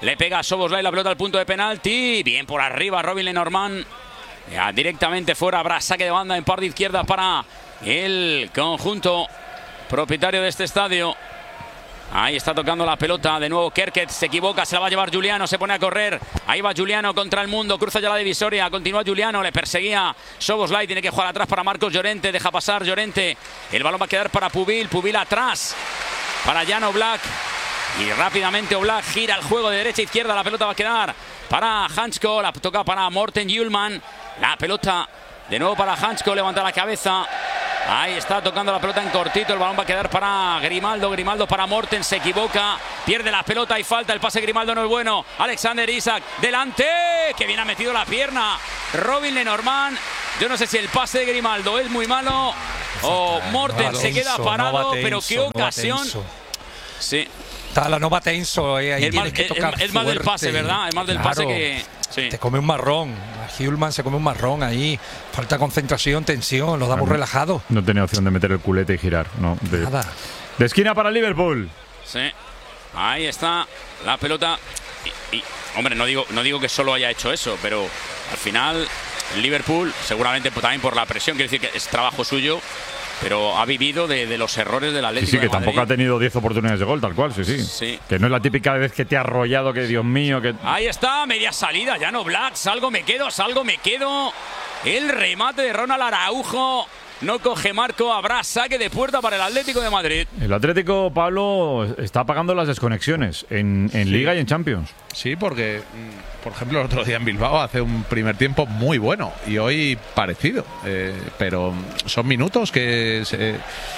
Le pega a Szoboszlai la pelota al punto de penalti. Bien por arriba Robin Lenormand. Ya directamente fuera. Habrá saque de banda en parte izquierda para el conjunto propietario de este estadio. Ahí está tocando la pelota. De nuevo Kerkez se equivoca. Se la va a llevar Giuliano. Se pone a correr. Ahí va Giuliano contra el mundo. Cruza ya la divisoria. Continúa Giuliano. Le perseguía Szoboszlai. Tiene que jugar atrás para Marcos Llorente. Deja pasar Llorente. El balón va a quedar para Pubil. Pubil atrás para Jan Oblak. Y rápidamente Oblak gira el juego de derecha a izquierda. La pelota va a quedar para Hansko. La toca para Morten Hjulmand. La pelota de nuevo para Hansko. Levanta la cabeza. Ahí está tocando la pelota en cortito. El balón va a quedar para Grimaldo. Grimaldo para Morten. Se equivoca. Pierde la pelota y falta. El pase de Grimaldo no es bueno. Alexander Isak. Delante. Que bien ha metido la pierna Robin Lenormand. Yo no sé si el pase de Grimaldo es muy malo o Morten se queda parado. Pero qué ocasión. Sí. Está la nova tenso, eh, ahí es tienes más, que tocar es, es más del pase, ¿verdad? Es más del claro, pase que... Sí. Te come un marrón. Hjulmand se come un marrón ahí. Falta concentración, tensión, los damos relajados. No tenía opción de meter el culete y girar. No, de, Nada. De esquina para el Liverpool. Sí. Ahí está la pelota. Y, y, hombre, no digo, no digo que solo haya hecho eso, pero al final el Liverpool, seguramente también por la presión, quiere decir que es trabajo suyo, pero ha vivido de, de los errores del Atlético Sí, sí, que de Madrid. tampoco ha tenido diez oportunidades de gol, tal cual, sí, sí, sí. Que no es la típica vez que te ha arrollado, que Dios mío, que... Ahí está, media salida, Jan Oblak, salgo, me quedo, salgo, me quedo. El remate de Ronald Araujo. No coge Marco, habrá saque de puerta para el Atlético de Madrid. El Atlético, Pablo, está pagando las desconexiones en, en Sí. Liga y en Champions. Sí, porque, por ejemplo, el otro día en Bilbao hace un primer tiempo muy bueno y hoy parecido. Eh, pero son minutos que se,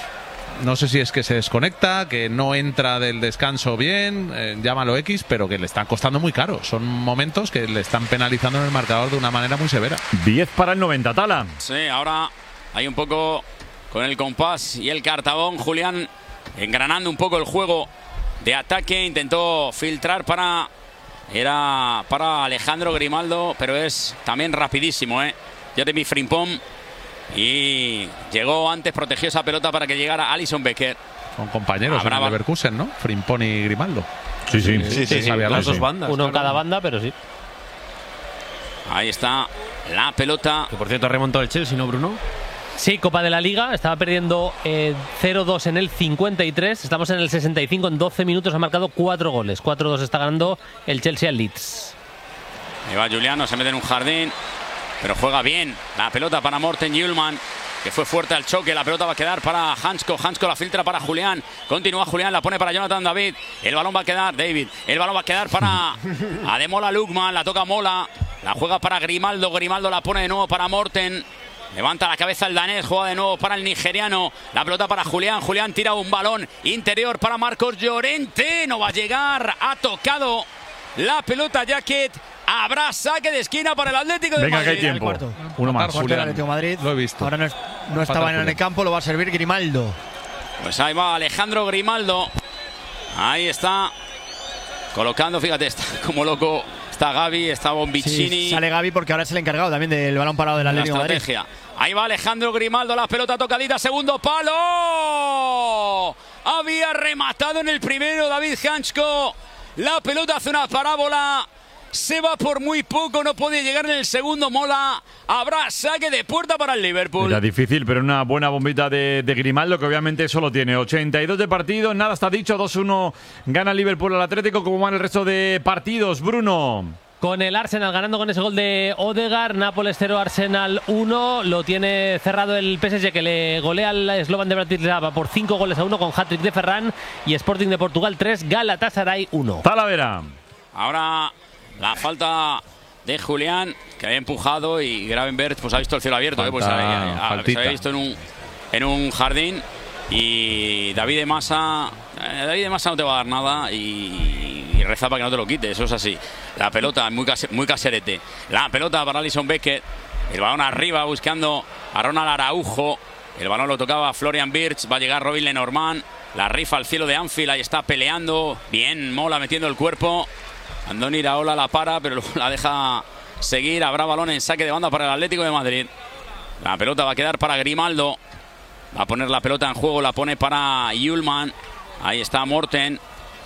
no sé si es que se desconecta, que no entra del descanso bien, eh, llámalo X, pero que le están costando muy caro. Son momentos que le están penalizando en el marcador de una manera muy severa. diez para el noventa, Tala. Sí, ahora hay un poco con el compás y el cartabón. Julián engranando un poco el juego de ataque. Intentó filtrar para... Era para Alejandro Grimaldo, pero es también rapidísimo, ¿eh? Jeremy Frimpong. Y llegó antes, protegió esa pelota para que llegara Alisson Becker. Son compañeros en el Leverkusen, ¿no? Frimpong y Grimaldo. Sí, sí. Sí, sí, sí, Xavi las Alonso. dos bandas. Uno en claro. cada banda, pero sí. Ahí está la pelota. Que por cierto ha remontado el Chelsea, ¿no, Bruno? Sí, Copa de la Liga. Estaba perdiendo eh, cero dos en el cincuenta y tres. Estamos en el sesenta y cinco. En doce minutos ha marcado cuatro goles. cuatro dos está ganando el Chelsea al Leeds. Ahí va Giuliano, se mete en un jardín, pero juega bien. La pelota para Morten Hjulmand, que fue fuerte al choque. La pelota va a quedar para Hansko. Hansko la filtra para Julián. Continúa Julián, la pone para Jonathan David. El balón va a quedar, David. El balón va a quedar para Ademola Lookman. La toca Mola. La juega para Grimaldo. Grimaldo la pone de nuevo para Morten. Levanta la cabeza el danés, juega de nuevo para el nigeriano. La pelota para Julián. Julián tira un balón interior para Marcos Llorente. No va a llegar. Ha tocado la pelota Jacket. Habrá saque de esquina para el Atlético de Venga, Madrid. que hay tiempo. Cuarto. Uno más. Cuarto del Atlético de Madrid. Lo he visto. Ahora no, es- no estaba en el campo, lo va a servir Grimaldo. Pues ahí va Alejandro Grimaldo. Ahí está. Colocando, fíjate, está como loco. Está Gavi, está Bombicini. Sí, sale Gavi porque ahora es el encargado también del balón parado del La Atlético de Madrid. estrategia. Ahí va Alejandro Grimaldo, la pelota tocadita, segundo palo. Había rematado en el primero David Hansko. La pelota hace una parábola. Se va por muy poco, no puede llegar en el segundo Mola. Habrá saque de puerta para el Liverpool. Era difícil, pero una buena bombita de, de Grimaldo, que obviamente solo tiene ochenta y dos de partido. Nada está dicho, dos uno gana el Liverpool al Atlético. ¿Cómo van el resto de partidos, Bruno? Con el Arsenal ganando con ese gol de Odegaard, Nápoles cero, Arsenal uno. Lo tiene cerrado el P S G, que le golea al Slovan de Bratislava por cinco goles a uno con hat-trick de Ferran. Y Sporting de Portugal tres, Galatasaray uno. Talavera. Ahora la falta de Julián, que había empujado, y Gravenberch pues ha visto el cielo abierto. Falta, eh, pues había- faltita. se había visto en un, en un jardín. Y David de Masa, eh, David de Masa no te va a dar nada y, y reza para que no te lo quite, eso es así. La pelota muy, case, muy caserete. La pelota para Alisson Becker. El balón arriba buscando a Ronald Araujo. El balón lo tocaba Florian Wirtz. Va a llegar Robin Lenormand. La rifa al cielo de Anfield. Ahí está peleando. Bien, Mola metiendo el cuerpo. Andoni Iraola la para, pero luego la deja seguir. Habrá balón en saque de banda para el Atlético de Madrid. La pelota va a quedar para Grimaldo. Va a poner la pelota en juego, la pone para Hjulmand. Ahí está Morten.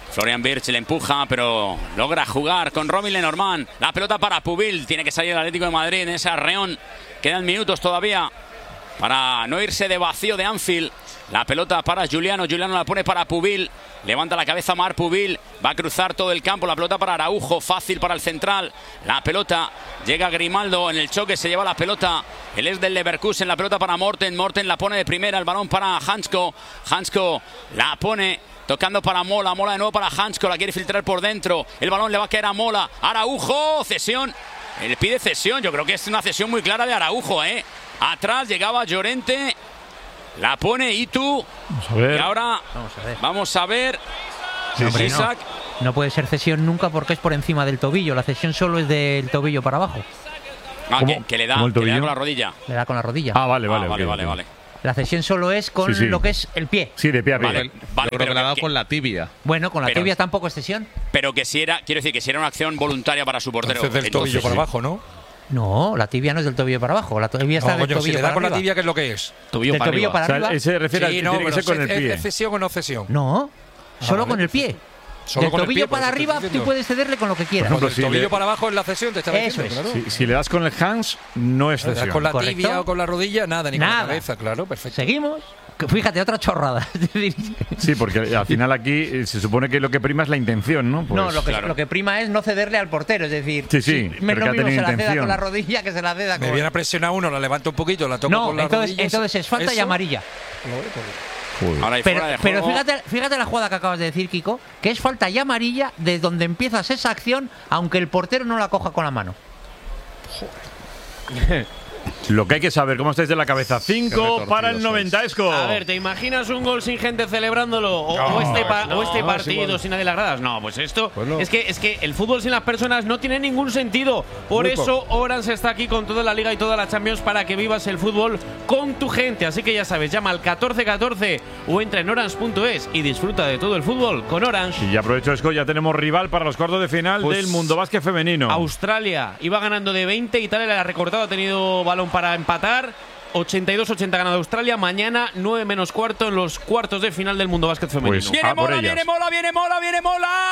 Florian Wirtz le empuja, pero logra jugar con Robin Lenormand. La pelota para Pubil. Tiene que salir el Atlético de Madrid en ese arreón. Quedan minutos todavía para no irse de vacío de Anfield. La pelota para Juliano. Juliano la pone para Pubil. Levanta la cabeza Mar Pubil. Va a cruzar todo el campo. La pelota para Araujo. Fácil para el central. La pelota llega Grimaldo en el choque. Se lleva la pelota. Él es del Leverkusen. La pelota para Morten. Morten la pone de primera. El balón para Hansko. Hansko la pone tocando para Mola. Mola de nuevo para Hansko. La quiere filtrar por dentro. El balón le va a caer a Mola. Araujo. Cesión. Él pide cesión. Yo creo que es una cesión muy clara de Araujo, ¿eh? Atrás llegaba Llorente. La pone Itu. Vamos a ver. Y ahora Vamos a ver. vamos a ver. Sí, hombre, Isaac. no. no puede ser cesión nunca porque es por encima del tobillo. La cesión solo es del tobillo para abajo. Ah, ¿Cómo? que, que le da, ¿Cómo el que le da tobillo? con la rodilla. Le da con la rodilla. Ah, vale, vale. Ah, vale, ok, vale, ok. vale. La cesión solo es con Sí, sí. lo que es el pie. Sí, de pie a pie. Vale, vale, Yo creo pero que le ha dado que- con la tibia. Bueno, con la Pero- tibia tampoco es cesión. Pero que si era, quiero decir, que si era una acción voluntaria para su portero. Entonces del entonces tobillo para sí. abajo, ¿no? No, la tibia no es del tobillo para abajo. La tibia está No, del coño, si tobillo le da para con la arriba. tibia, ¿qué es lo que es? Tobillo Del para tobillo arriba. para O sea, arriba. él se refiere a Sí, que no, tiene que pero ser con el ¿es- pie. ¿es cesión o no cesión? No, solo vale, con el pie. Solo Del con el tobillo pie, por para eso te arriba estoy tú diciendo. puedes cederle con lo que quieras. Por ejemplo, Con el si tobillo le- para abajo es la cesión, te estaba Eso diciendo, es. claro. Si, si le das con el hands, no es Le das cesión. con la Correcto. tibia o con la rodilla, nada, ni con Nada. la cabeza, claro, perfecto. Seguimos. Que Fíjate, otra chorrada. Sí, porque al final aquí eh, se supone que lo que prima es la intención, ¿no? Pues, no, lo que, claro. lo que prima es no cederle al portero. Es decir, Sí, sí, me pero lo que ha mismo se tenido la ceda intención. con la rodilla que se la ceda Me con. viene a presionar uno, la levanto un poquito, la toco No, con la entonces, rodilla. entonces es falta y ¿Eso? amarilla. joder. Ahora hay Pero, fuera de pero juego. fíjate, fíjate la jugada que acabas de decir, Kiko, que es falta y amarilla de donde empiezas esa acción, aunque el portero no la coja con la mano. Lo que hay que saber, ¿cómo estáis de la cabeza? Qué Cinco retorcidos para el sois. noventa, Esco. A ver, ¿te imaginas un gol sin gente celebrándolo? O, No, o este, pa- no, o este no, partido es igual. sin nadie en las gradas. No, pues esto. Pues no. Es, que, es que el fútbol sin las personas no tiene ningún sentido. Por Muy eso Orange está aquí con toda la Liga y toda la Champions para que vivas el fútbol con tu gente. Así que ya sabes, llama al catorce catorce o entra en orange punto es y disfruta de todo el fútbol con Orange. Y ya aprovecho, Esco, ya tenemos rival para los cuartos de final Pues, del Mundo Básquet Femenino. Australia iba ganando de veinte, Italia le ha recortado, ha tenido balón para empatar. ochenta y dos ochenta ganado Australia. Mañana nueve menos cuarto en los cuartos de final del Mundo Básquet Femenino. Pues, Viene Ah, por Mola, ellas. viene Mola, viene Mola, viene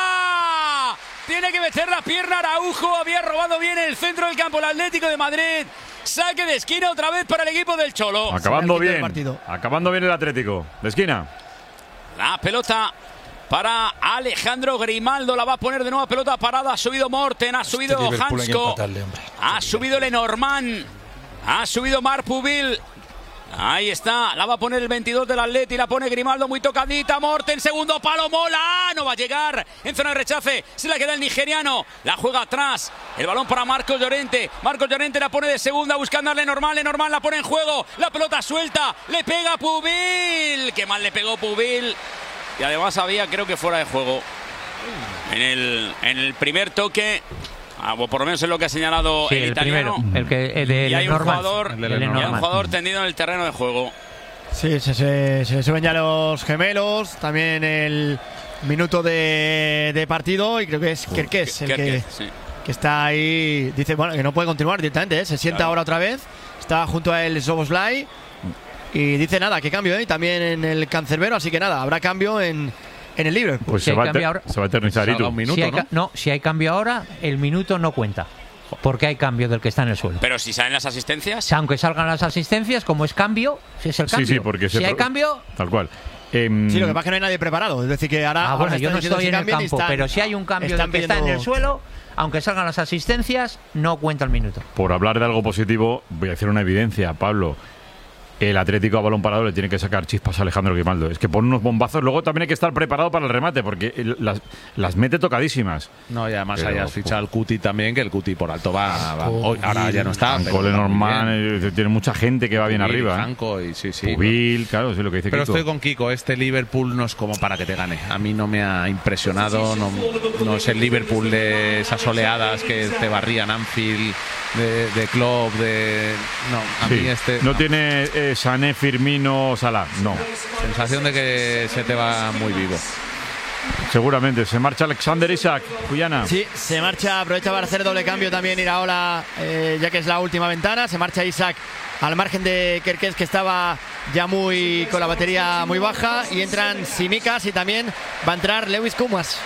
Mola. Tiene que meter la pierna Araujo. Había robado bien el centro del campo el Atlético de Madrid. Saque de esquina otra vez para el equipo del Cholo. Acabando Se le ha quitado el bien. partido. Acabando bien el Atlético. De esquina. La pelota para Alejandro Grimaldo. La va a poner de nuevo pelota parada. Ha subido Morten, ha subido Este Liverpool hay que Hansko. empatarle, hombre. Ha subido Lenormand. Ha subido Mar Pubil. Ahí está, la va a poner el veintidós del Atleti, la pone Grimaldo muy tocadita, Morten, segundo palo, Mola, no va a llegar, en zona de rechace, se la queda el nigeriano, la juega atrás, el balón para Marcos Llorente, Marcos Llorente la pone de segunda buscando a Lenormand, Lenormand la pone en juego, la pelota suelta, le pega Pubil, qué mal le pegó Pubil, y además había creo que fuera de juego, en el, en el primer toque. Ah, o por lo menos es lo que ha señalado Sí, el, el italiano. primero, el que el de y hay un Lenormand. jugador, El de y hay un Lenormand. jugador tendido en el terreno de juego. Sí, se, se, se suben ya los gemelos. También el minuto de, de partido. Y creo que es Kerkez el que, Kerkez, sí. que está ahí. Dice bueno que no puede continuar directamente. ¿eh? Se sienta Claro. ahora otra vez. Está junto a él Soboslai. Y dice nada, que cambio, ¿eh? También en el cancerbero. Así que nada, habrá cambio en, en el Liverpool. Pues Si se hay va, a cambio eter- ahora- se va a eternizar Salga Itu. un minuto, Si hay ¿no? ca- no, si hay cambio ahora, el minuto no cuenta. Porque hay cambio del que está en el suelo. Pero si salen las asistencias, O sea, aunque salgan las asistencias, como es cambio, si es el Sí, cambio. sí, porque se si hay pro- cambio. Tal cual. Em, Sí, lo que pasa es que no hay nadie preparado. Es decir, que ahora. Ah, ahora bueno, yo están no diciendo estoy si en el cambian y campo, están- pero si hay un cambio están del que está en el pidiendo- suelo, aunque salgan las asistencias, no cuenta el minuto. Por hablar de algo positivo, voy a hacer una evidencia, Pablo. El Atlético a balón parado le tiene que sacar chispas a Alejandro Grimaldo. Es que pone unos bombazos. Luego también hay que estar preparado para el remate, porque el- las, las mete tocadísimas. No, y además Pero, hayas fichado al Cuti también, que el Cuti por alto va. va- Pubil, hoy, ahora ya no está. pero Cole va muy Norman, bien. eh, tiene mucha gente que va bien Pubil, arriba. ¿eh? Janko y sí, sí. Pubil, claro, sí lo que dice Pero Kiko. estoy con Kiko, este Liverpool no es como para que te gane. A mí no me ha impresionado, no, no es el Liverpool de esas oleadas que te barrían Anfield, de, de Klopp, de... No, a Sí, mí este... no tiene eh, Sané, Firmino, Salah, no. Sensación de que se te va muy vivo. Seguramente. Se marcha Alexander Isaac, Cuyana. Sí, se marcha, aprovecha para hacer doble cambio también Iraola, eh, ya que es la última ventana. Se marcha Isaac al margen de Kerkez, que estaba ya muy con la batería muy baja, y entran Simicas y también va a entrar Lewis Koumas.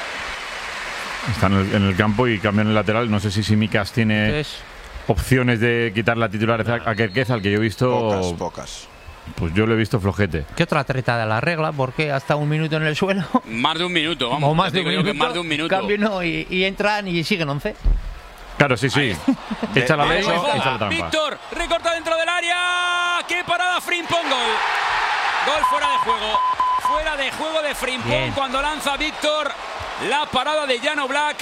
Están en el, en el campo y cambian el lateral. No sé si Simicas tiene Entonces, opciones de quitar la titularidad a Kerkez, al que yo he visto. Pocas, pocas. Pues yo lo he visto flojete. ¿qué otra treta de la regla? Porque hasta un minuto en el suelo. Más de un minuto, vamos. O más de Te un digo yo que minuto. más de un minuto. Cambio no, y, y entran y siguen once. Claro, sí, sí. Echa la ley, Ojo, echa la trampa. Víctor, recorta dentro del área. ¡Qué parada! Frimpong, gol. Gol fuera de juego. Fuera de juego de Frimpong Bien. cuando lanza Víctor. La parada de Jan Oblak.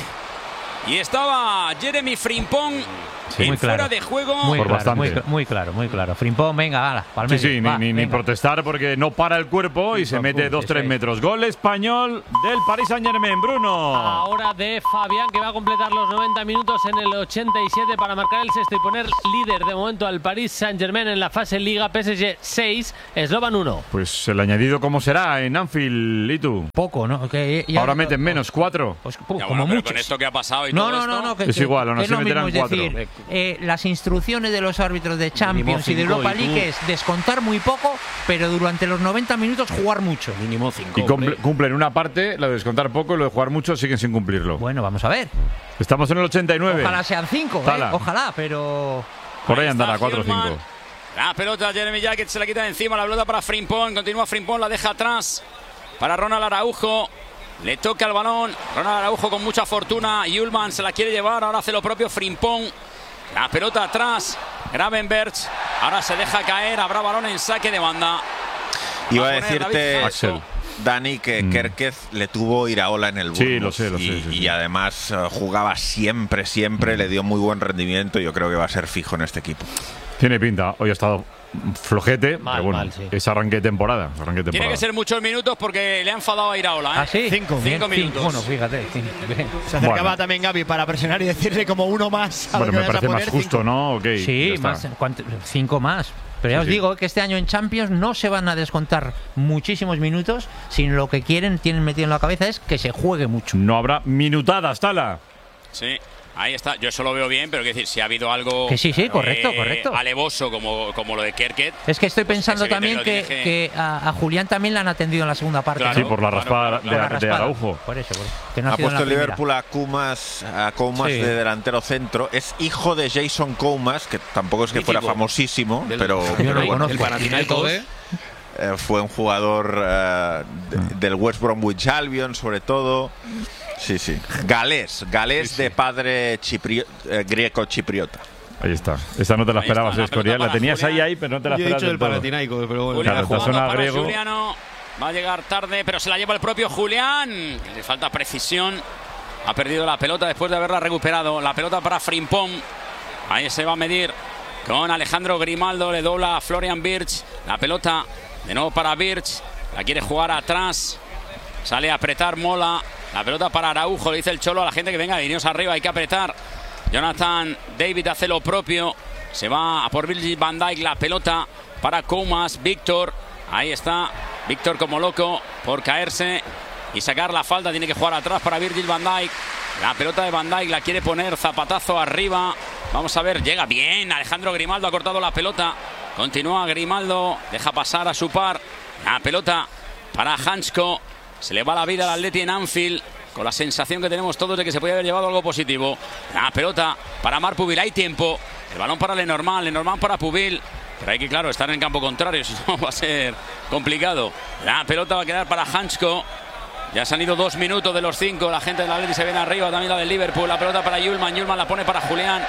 Y estaba Jeremy Frimpong Sí. en Muy claro. fuera de juego. Muy Por claro, bastante. muy, cl- muy claro, muy claro. Frimpong, venga, ala, pa'l Sí, medio, sí, va, ni, ni, ni venga. protestar porque no para el cuerpo y se Pum, mete pum, dos tres eso es. metros. Gol español del Paris Saint-Germain, Bruno. Ahora de Fabián, que va a completar los noventa minutos en el ochenta y siete para marcar el sexto y poner líder de momento al Paris Saint-Germain en la fase Liga. P S G seis, Slovan uno. Pues el añadido, ¿cómo será en Anfield, y tú? Poco, ¿no? Que ya- Ahora meten menos, cuatro. Pues, pum, Ya, como bueno, pero mucho. con esto que ha pasado y No, todo no, esto. no, no, que, Es que- igual, aún que así es lo meterán mismo, es cuatro. decir, eh, las instrucciones de los árbitros de Champions y de cinco, Europa y tú- League es descontar muy poco, pero durante los noventa minutos jugar mucho. Mínimo cinco. Y hombre. cumple- cumplen una parte, lo de descontar poco y lo de jugar mucho siguen sin cumplirlo. Bueno, vamos a ver. Estamos en el ochenta y nueve. Ojalá sean cinco, ¿eh? Tala. Ojalá, pero... Por ahí Ahí andará, está cuatro o Hillman. cinco. La pelota, Jeremy Jacket se la quita de encima. La pelota para Frimpong. Continúa Frimpong, la deja atrás para Ronald Araujo. Le toca el balón. Ronald Araujo con mucha fortuna. Ullman se la quiere llevar. Ahora hace lo propio Frimpong. La pelota atrás. Gravenberch. Ahora se deja caer. Habrá balón en saque de banda. Iba Va a poner decirte, David Axel. Dani, que Mm. Kerkez le tuvo Iraola en el Sí, Bournemouth. lo sé, lo sé, y, sí, sí. y además eh, jugaba siempre, siempre, le dio muy buen rendimiento. Yo creo que va a ser fijo en este equipo. Tiene pinta. Hoy ha estado flojete, Mal, pero bueno, mal, sí. es arranque de temporada. es arranque de Tiene temporada. que ser muchos minutos porque le ha enfadado a Iraola. ¿eh? ¿Ah, sí? Cinco. Bien, Cinco minutos. Bueno, fíjate. cinco, bien. Se acercaba Bueno. también Gaby para presionar y decirle como uno más. A Bueno, lo me que vayas a parece más poner, justo, cinco. ¿no? Ok, Sí, ya está. más, ¿cuánto? Cinco más. Pero ya Sí, os sí. digo que este año en Champions no se van a descontar muchísimos minutos, sino lo que quieren, tienen metido en la cabeza es que se juegue mucho. No habrá minutadas, Tala. Sí, ahí está. Yo eso lo veo bien, pero quiero decir, si ha habido algo. Que sí, sí, correcto, eh, correcto. alevoso como, como lo de Kerket. Es que estoy Pues pensando es evidente también que que, lo tiene que a, a Julián también le han atendido en la segunda parte. Claro. Sí, ¿no? por la Claro, raspada claro, de, Por la de raspada. Araujo. Por eso, por eso. Que no ha Ha sido en la puesto el primera. Liverpool a Koumas, a Koumas Sí. de delantero centro. Es hijo de Jason Koumas, que tampoco es que Mítico. fuera famosísimo, Del- pero, Yo pero lo bueno, conozco. El Panathinaikos. ¿eh? eh, fue un jugador eh, de- del West Bromwich Albion, sobre todo. Sí, sí. Galés, galés de padre chiprio- eh, griego-chipriota. Ahí está. Esta no te la Ahí esperabas, está, la Escorial. pelota La para tenías ahí, Julián. ahí, pero no te la Yo he esperabas dicho del el todo. Panathinaikos, pero bueno. Julián Claro, te jugando suena para griego. Juliano. Va a llegar tarde, pero se la lleva el propio Julián. Le falta precisión. Ha perdido la pelota después de haberla recuperado. La pelota para Frimpong. Ahí se va a medir con Alejandro Grimaldo. Le dobla a Florian Wirtz. La pelota de nuevo para Wirtz. La quiere jugar atrás. Sale a apretar Mola. La pelota para Araujo. Le dice el Cholo a la gente que venga, veniros arriba, hay que apretar. Jonathan David hace lo propio. Se va a por Virgil van Dijk. La pelota para Koumas. Víctor. Ahí está. Víctor como loco por caerse y sacar la falta. Tiene que jugar atrás para Virgil van Dijk. La pelota de Van Dijk la quiere poner. Zapatazo arriba. Vamos a ver. Llega bien. Alejandro Grimaldo ha cortado la pelota. Continúa Grimaldo. Deja pasar a su par. La pelota para Hansko. Se le va la vida al Atleti en Anfield. Con la sensación que tenemos todos de que se podía haber llevado algo positivo. La pelota para Marc Pubil. Hay tiempo. El balón para Lenormand. Lenormand para Pubil. Pero hay que, claro, estar en el campo contrario. Si no, va a ser complicado. La pelota va a quedar para Hansko. Ya se han ido dos minutos de los cinco. La gente del Atleti se viene arriba. También la del Liverpool. La pelota para Ullman. Ullman la pone para Julián.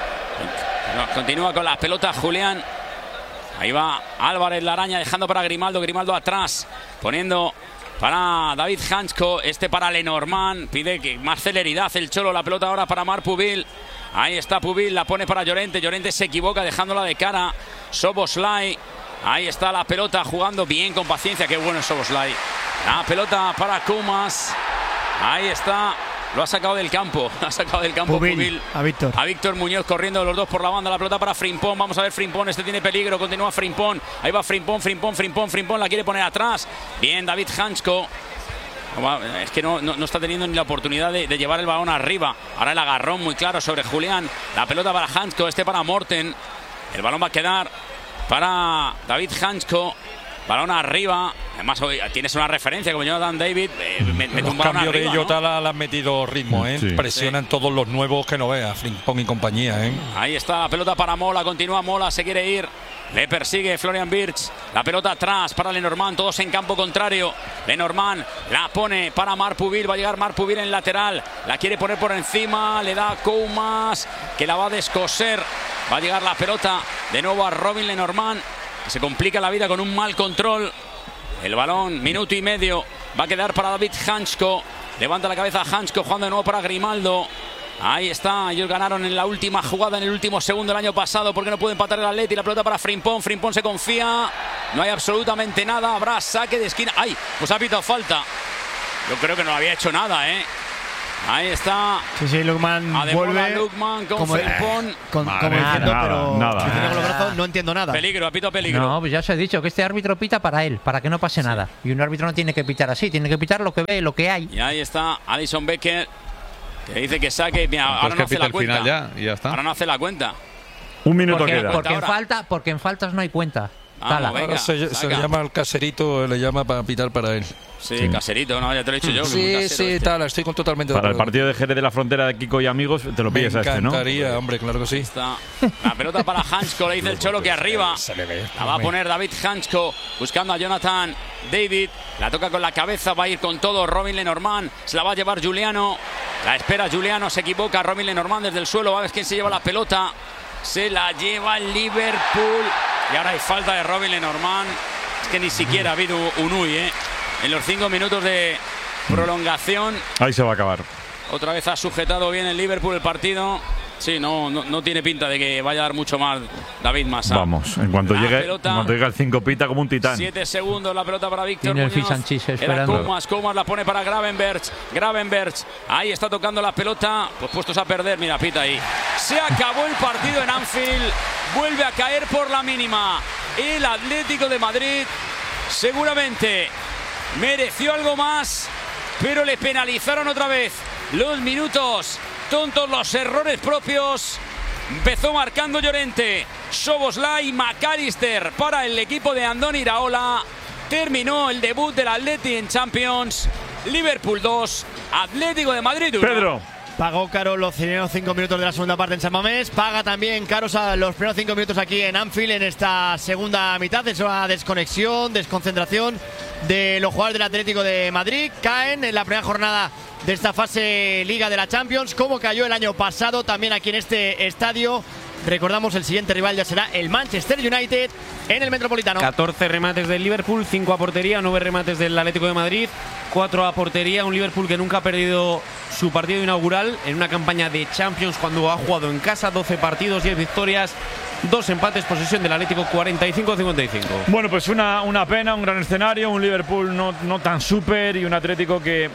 Continúa con la pelota Julián. Ahí va Álvarez la araña dejando para Grimaldo. Grimaldo atrás. Poniendo para David Hansko. Este para Lenormand. Pide que más celeridad el Cholo. La pelota ahora para Marc Pubil. Ahí está Pubil. La pone para Llorente. Llorente se equivoca dejándola de cara. Soboslai. Ahí está la pelota jugando bien con paciencia. Qué bueno es Soboslai. La pelota para Koumas. Ahí está. Lo ha sacado del campo. Ha sacado del campo Pubil, Pubil. a Víctor. A Víctor Muñoz corriendo los dos por la banda. La pelota para Frimpong. Vamos a ver Frimpong. Este tiene peligro. Continúa Frimpong. Ahí va Frimpong, Frimpong, Frimpong, Frimpong. La quiere poner atrás. Bien, David Hansko. Es que no, no, no está teniendo ni la oportunidad de, de llevar el balón arriba. Ahora el agarrón muy claro sobre Julián. La pelota para Hansko. Este para Morten. El balón va a quedar para David Hansko. Balón arriba. Además, hoy tienes una referencia como Jonathan David. Eh, me, me Los tumba cambios arriba, de Jota ¿no? le han metido ritmo, ¿eh? Sí. Presionan Sí. todos los nuevos que no veas, Frimpong y compañía, ¿eh? Ahí está la pelota para Mola. Continúa Mola, se quiere ir. Le persigue Florian Wirtz. La pelota atrás para Lenormand. Todos en campo contrario. Lenormand la pone para Marc Pubil. Va a llegar Marc Pubil en lateral. La quiere poner por encima. Le da Koumas, que la va a descoser. Va a llegar la pelota de nuevo a Robin Lenormand. Se complica la vida con un mal control. El balón, minuto y medio. Va a quedar para David Hansko. Levanta la cabeza Hansko, jugando de nuevo para Grimaldo. Ahí está, ellos ganaron en la última jugada, en el último segundo el año pasado, porque no puede empatar el Atleti. La pelota para Frimpong, Frimpong se confía, no hay absolutamente nada, habrá saque de esquina. ¡Ay! Pues ha pitado falta. Yo creo que no había hecho nada, ¿eh? Ahí está. Sí, sí, Lukman Ademola vuelve. Lukman con como, Frimpong. con, Vale, como diciendo, nada, pero nada. diciendo con los brazos, no entiendo nada. Peligro, ha pitado peligro. No, pues ya os he dicho que este árbitro pita para él, para que no pase nada. Y un árbitro no tiene que pitar así, tiene que pitar lo que ve, lo que hay. Y ahí está Alison Becker, que dice que saque. Mira, Pues ahora que no hace pita la el cuenta. final ya, y ya está. Ahora no hace la cuenta. Un minuto Porque, queda. porque en Ahora. falta, porque en faltas no hay cuenta. Vamos, Tala. venga. Ahora se, se saca. le llama al caserito, le llama para pitar para él. Sí, Sí. caserito, no, ya te lo he dicho yo. que un Sí, casero sí, este. tal, estoy con totalmente de Para el acuerdo. partido de Jerez de la Frontera de Kiko y amigos, te lo Me pillas a este, ¿no? encantaría, hombre, claro que sí. Está la pelota para Hansko, le dice el Cholo que arriba. Se le ve. La va a poner David Hansko, buscando a Jonathan David. La toca con la cabeza, va a ir con todo Robin Lenormand. Se la va a llevar Juliano. La espera Juliano, se equivoca Robin Lenormand desde el suelo. Va a ver quién se lleva la pelota. Se la lleva el Liverpool. Y ahora hay falta de Robin Lenormand. Es que ni siquiera ha habido un Uy, ¿eh? En los cinco minutos de prolongación. Ahí se va a acabar. Otra vez ha sujetado bien el Liverpool el partido. Sí, no, no, no tiene pinta de que vaya a dar mucho más David Massa. Vamos, en cuanto La llegue, en pelota. cuanto llegue al cinco pita como un titán. Siete segundos la pelota para Víctor Tiene el Muñoz. fish and cheese Era esperando. Koumas, Koumas la pone para Gravenberch. Gravenberch, ahí está tocando la pelota. Pues puestos a perder, mira, pita ahí. Se acabó el partido en Anfield. Vuelve a caer por la mínima el Atlético de Madrid. Seguramente mereció algo más, pero le penalizaron otra vez los minutos tontos, los errores propios. Empezó marcando Llorente, Szoboszlai, McAllister para el equipo de Andoni Iraola. Terminó el debut del Atleti en Champions. Liverpool dos, Atlético de Madrid uno. Pedro. Pagó caro los primeros cinco minutos de la segunda parte en San Mamés. Paga también caros a los primeros cinco minutos aquí en Anfield en esta segunda mitad. Es una desconexión, desconcentración de los jugadores del Atlético de Madrid. Caen en la primera jornada de esta fase Liga de la Champions, como cayó el año pasado también aquí en este estadio. Recordamos, el siguiente rival ya será el Manchester United en el Metropolitano. catorce remates del Liverpool, cinco a portería, nueve remates del Atlético de Madrid, cuatro a portería. Un Liverpool que nunca ha perdido su partido inaugural en una campaña de Champions cuando ha jugado en casa. doce partidos, diez victorias, dos empates, posesión del Atlético cuarenta y cinco a cincuenta y cinco. Bueno, pues una, una pena, un gran escenario, un Liverpool no, no tan súper y un Atlético que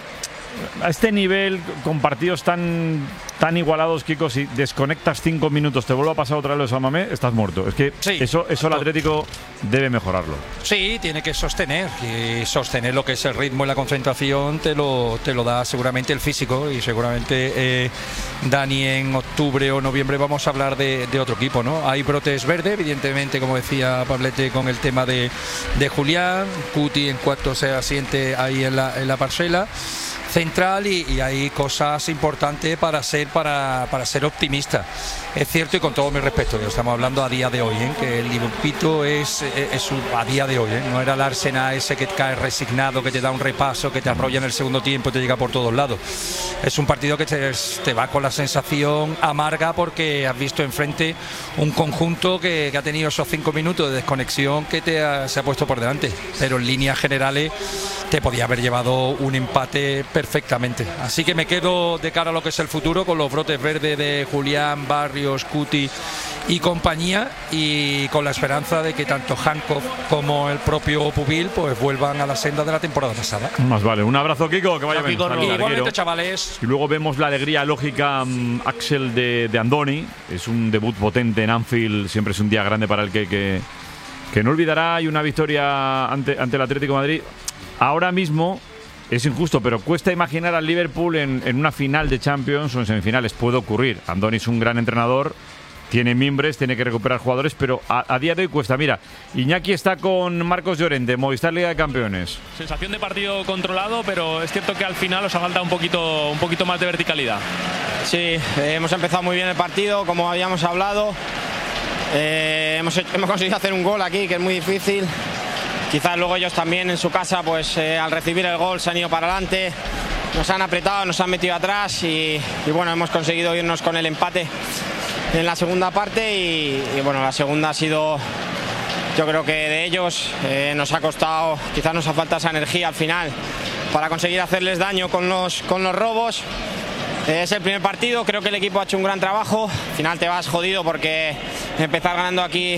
a este nivel, con partidos tan, tan igualados, Kiko, si desconectas cinco minutos, te vuelve a pasar otra vez los Samamé, estás muerto. Es que Sí. eso, eso el Atlético debe mejorarlo. Sí, tiene que sostener, y sostener lo que es el ritmo y la concentración te lo, te lo da seguramente el físico, y seguramente eh, Dani en octubre o noviembre vamos a hablar de, de otro equipo, ¿no? Hay brotes verdes, evidentemente, como decía Pablete, con el tema de, de Julián, Cuti en cuanto se asiente ahí en la, en la parcela central, y, y hay cosas importantes para ser para, para ser optimista. Es cierto, y con todo mi respeto, que estamos hablando a día de hoy, ¿eh? Que el Liverpool es, es, es un, a día de hoy, ¿eh? No era el Arsenal ese que cae resignado, que te da un repaso, que te arrolla en el segundo tiempo y te llega por todos lados. Es un partido que te, te va con la sensación amarga, porque has visto enfrente un conjunto que, que ha tenido esos cinco minutos de desconexión que te ha, se ha puesto por delante, pero en líneas generales te podía haber llevado un empate perfectamente. Así que me quedo de cara a lo que es el futuro con los brotes verdes de Julián, Barrios, Cuti y compañía, y con la esperanza de que tanto Hancock como el propio Pubil pues vuelvan a la senda de la temporada pasada. Más vale. Un abrazo, Kiko, que vaya bien. Saludos, Igualmente, larguero. chavales. Y luego vemos la alegría lógica, um, Axel, de, de Andoni. Es un debut potente en Anfield, siempre es un día grande para el que, que, que no olvidará, y una victoria ante, ante el Atlético de Madrid. Ahora mismo es injusto, pero cuesta imaginar al Liverpool en, en una final de Champions o en semifinales. Puede ocurrir. Andoni es un gran entrenador, tiene mimbres, tiene que recuperar jugadores, pero a, a día de hoy cuesta. Mira, Iñaki está con Marcos Llorente, Movistar Liga de Campeones. Sensación de partido controlado, pero es cierto que al final os ha faltado un poquito, un poquito más de verticalidad. Sí, eh, hemos empezado muy bien el partido, como habíamos hablado. Eh, hemos, hemos conseguido hacer un gol aquí, que es muy difícil. Quizás luego ellos también en su casa, pues eh, al recibir el gol se han ido para adelante. Nos han apretado, nos han metido atrás y, y bueno, hemos conseguido irnos con el empate en la segunda parte y, y bueno, la segunda ha sido, yo creo que de ellos, eh, nos ha costado, quizás nos ha faltado esa energía al final para conseguir hacerles daño con los, con los robos. Eh, es el primer partido, creo que el equipo ha hecho un gran trabajo, al final te vas jodido porque empezar ganando aquí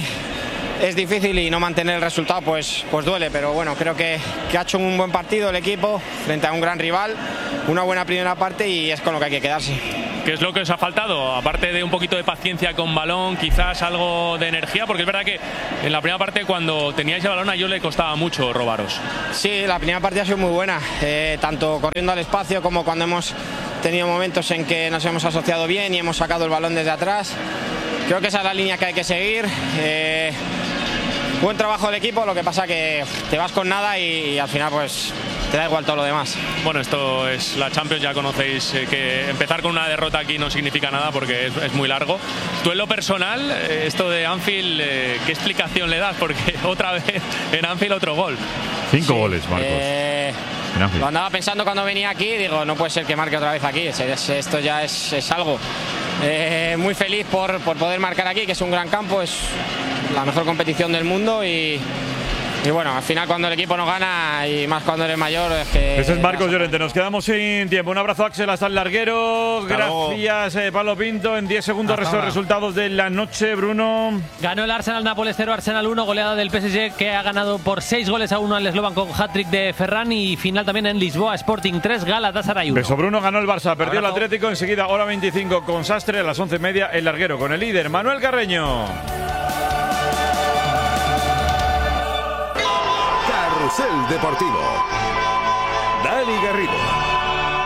es difícil y no mantener el resultado pues, pues duele, pero bueno, creo que, que ha hecho un buen partido el equipo frente a un gran rival, una buena primera parte y es con lo que hay que quedarse. ¿Qué es lo que os ha faltado? Aparte de un poquito de paciencia con balón, quizás algo de energía, porque es verdad que en la primera parte cuando teníais el balón a ellos le costaba mucho robaros. Sí, la primera parte ha sido muy buena, eh, tanto corriendo al espacio como cuando hemos tenido momentos en que nos hemos asociado bien y hemos sacado el balón desde atrás. Creo que esa es la línea que hay que seguir. Eh, buen trabajo del equipo, lo que pasa que te vas con nada y, y al final pues te da igual todo lo demás. Bueno, esto es la Champions, ya conocéis eh, que empezar con una derrota aquí no significa nada porque es, es muy largo. Tú en lo personal, eh, esto de Anfield, eh, ¿qué explicación le das? Porque otra vez en Anfield otro gol. Cinco sí, goles, Marcos. Eh, lo andaba pensando cuando venía aquí, digo, no puede ser que marque otra vez aquí, es, es, esto ya es, es algo. Eh, muy feliz por, por poder marcar aquí, que es un gran campo, es la mejor competición del mundo y, y bueno, al final cuando el equipo no gana y más cuando eres mayor es que... Ese es Marcos Llorente, nos quedamos sin tiempo. Un abrazo, Axel, hasta el larguero. Hasta Gracias, eh, Pablo Pinto. En diez segundos resto de resultados de la noche, Bruno. Ganó el Arsenal Nápoles cero, Arsenal uno, goleada del P S G que ha ganado por seis goles a uno al Slovan con hat-trick de Ferran y final también en Lisboa, Sporting tres, Galatasaray uno. Beso, Bruno, ganó el Barça, perdió el Atlético, enseguida hora veinticinco con Sastre, a las once y media el larguero con el líder Manuel Carreño. Carrusel Deportivo. Dani Garrido.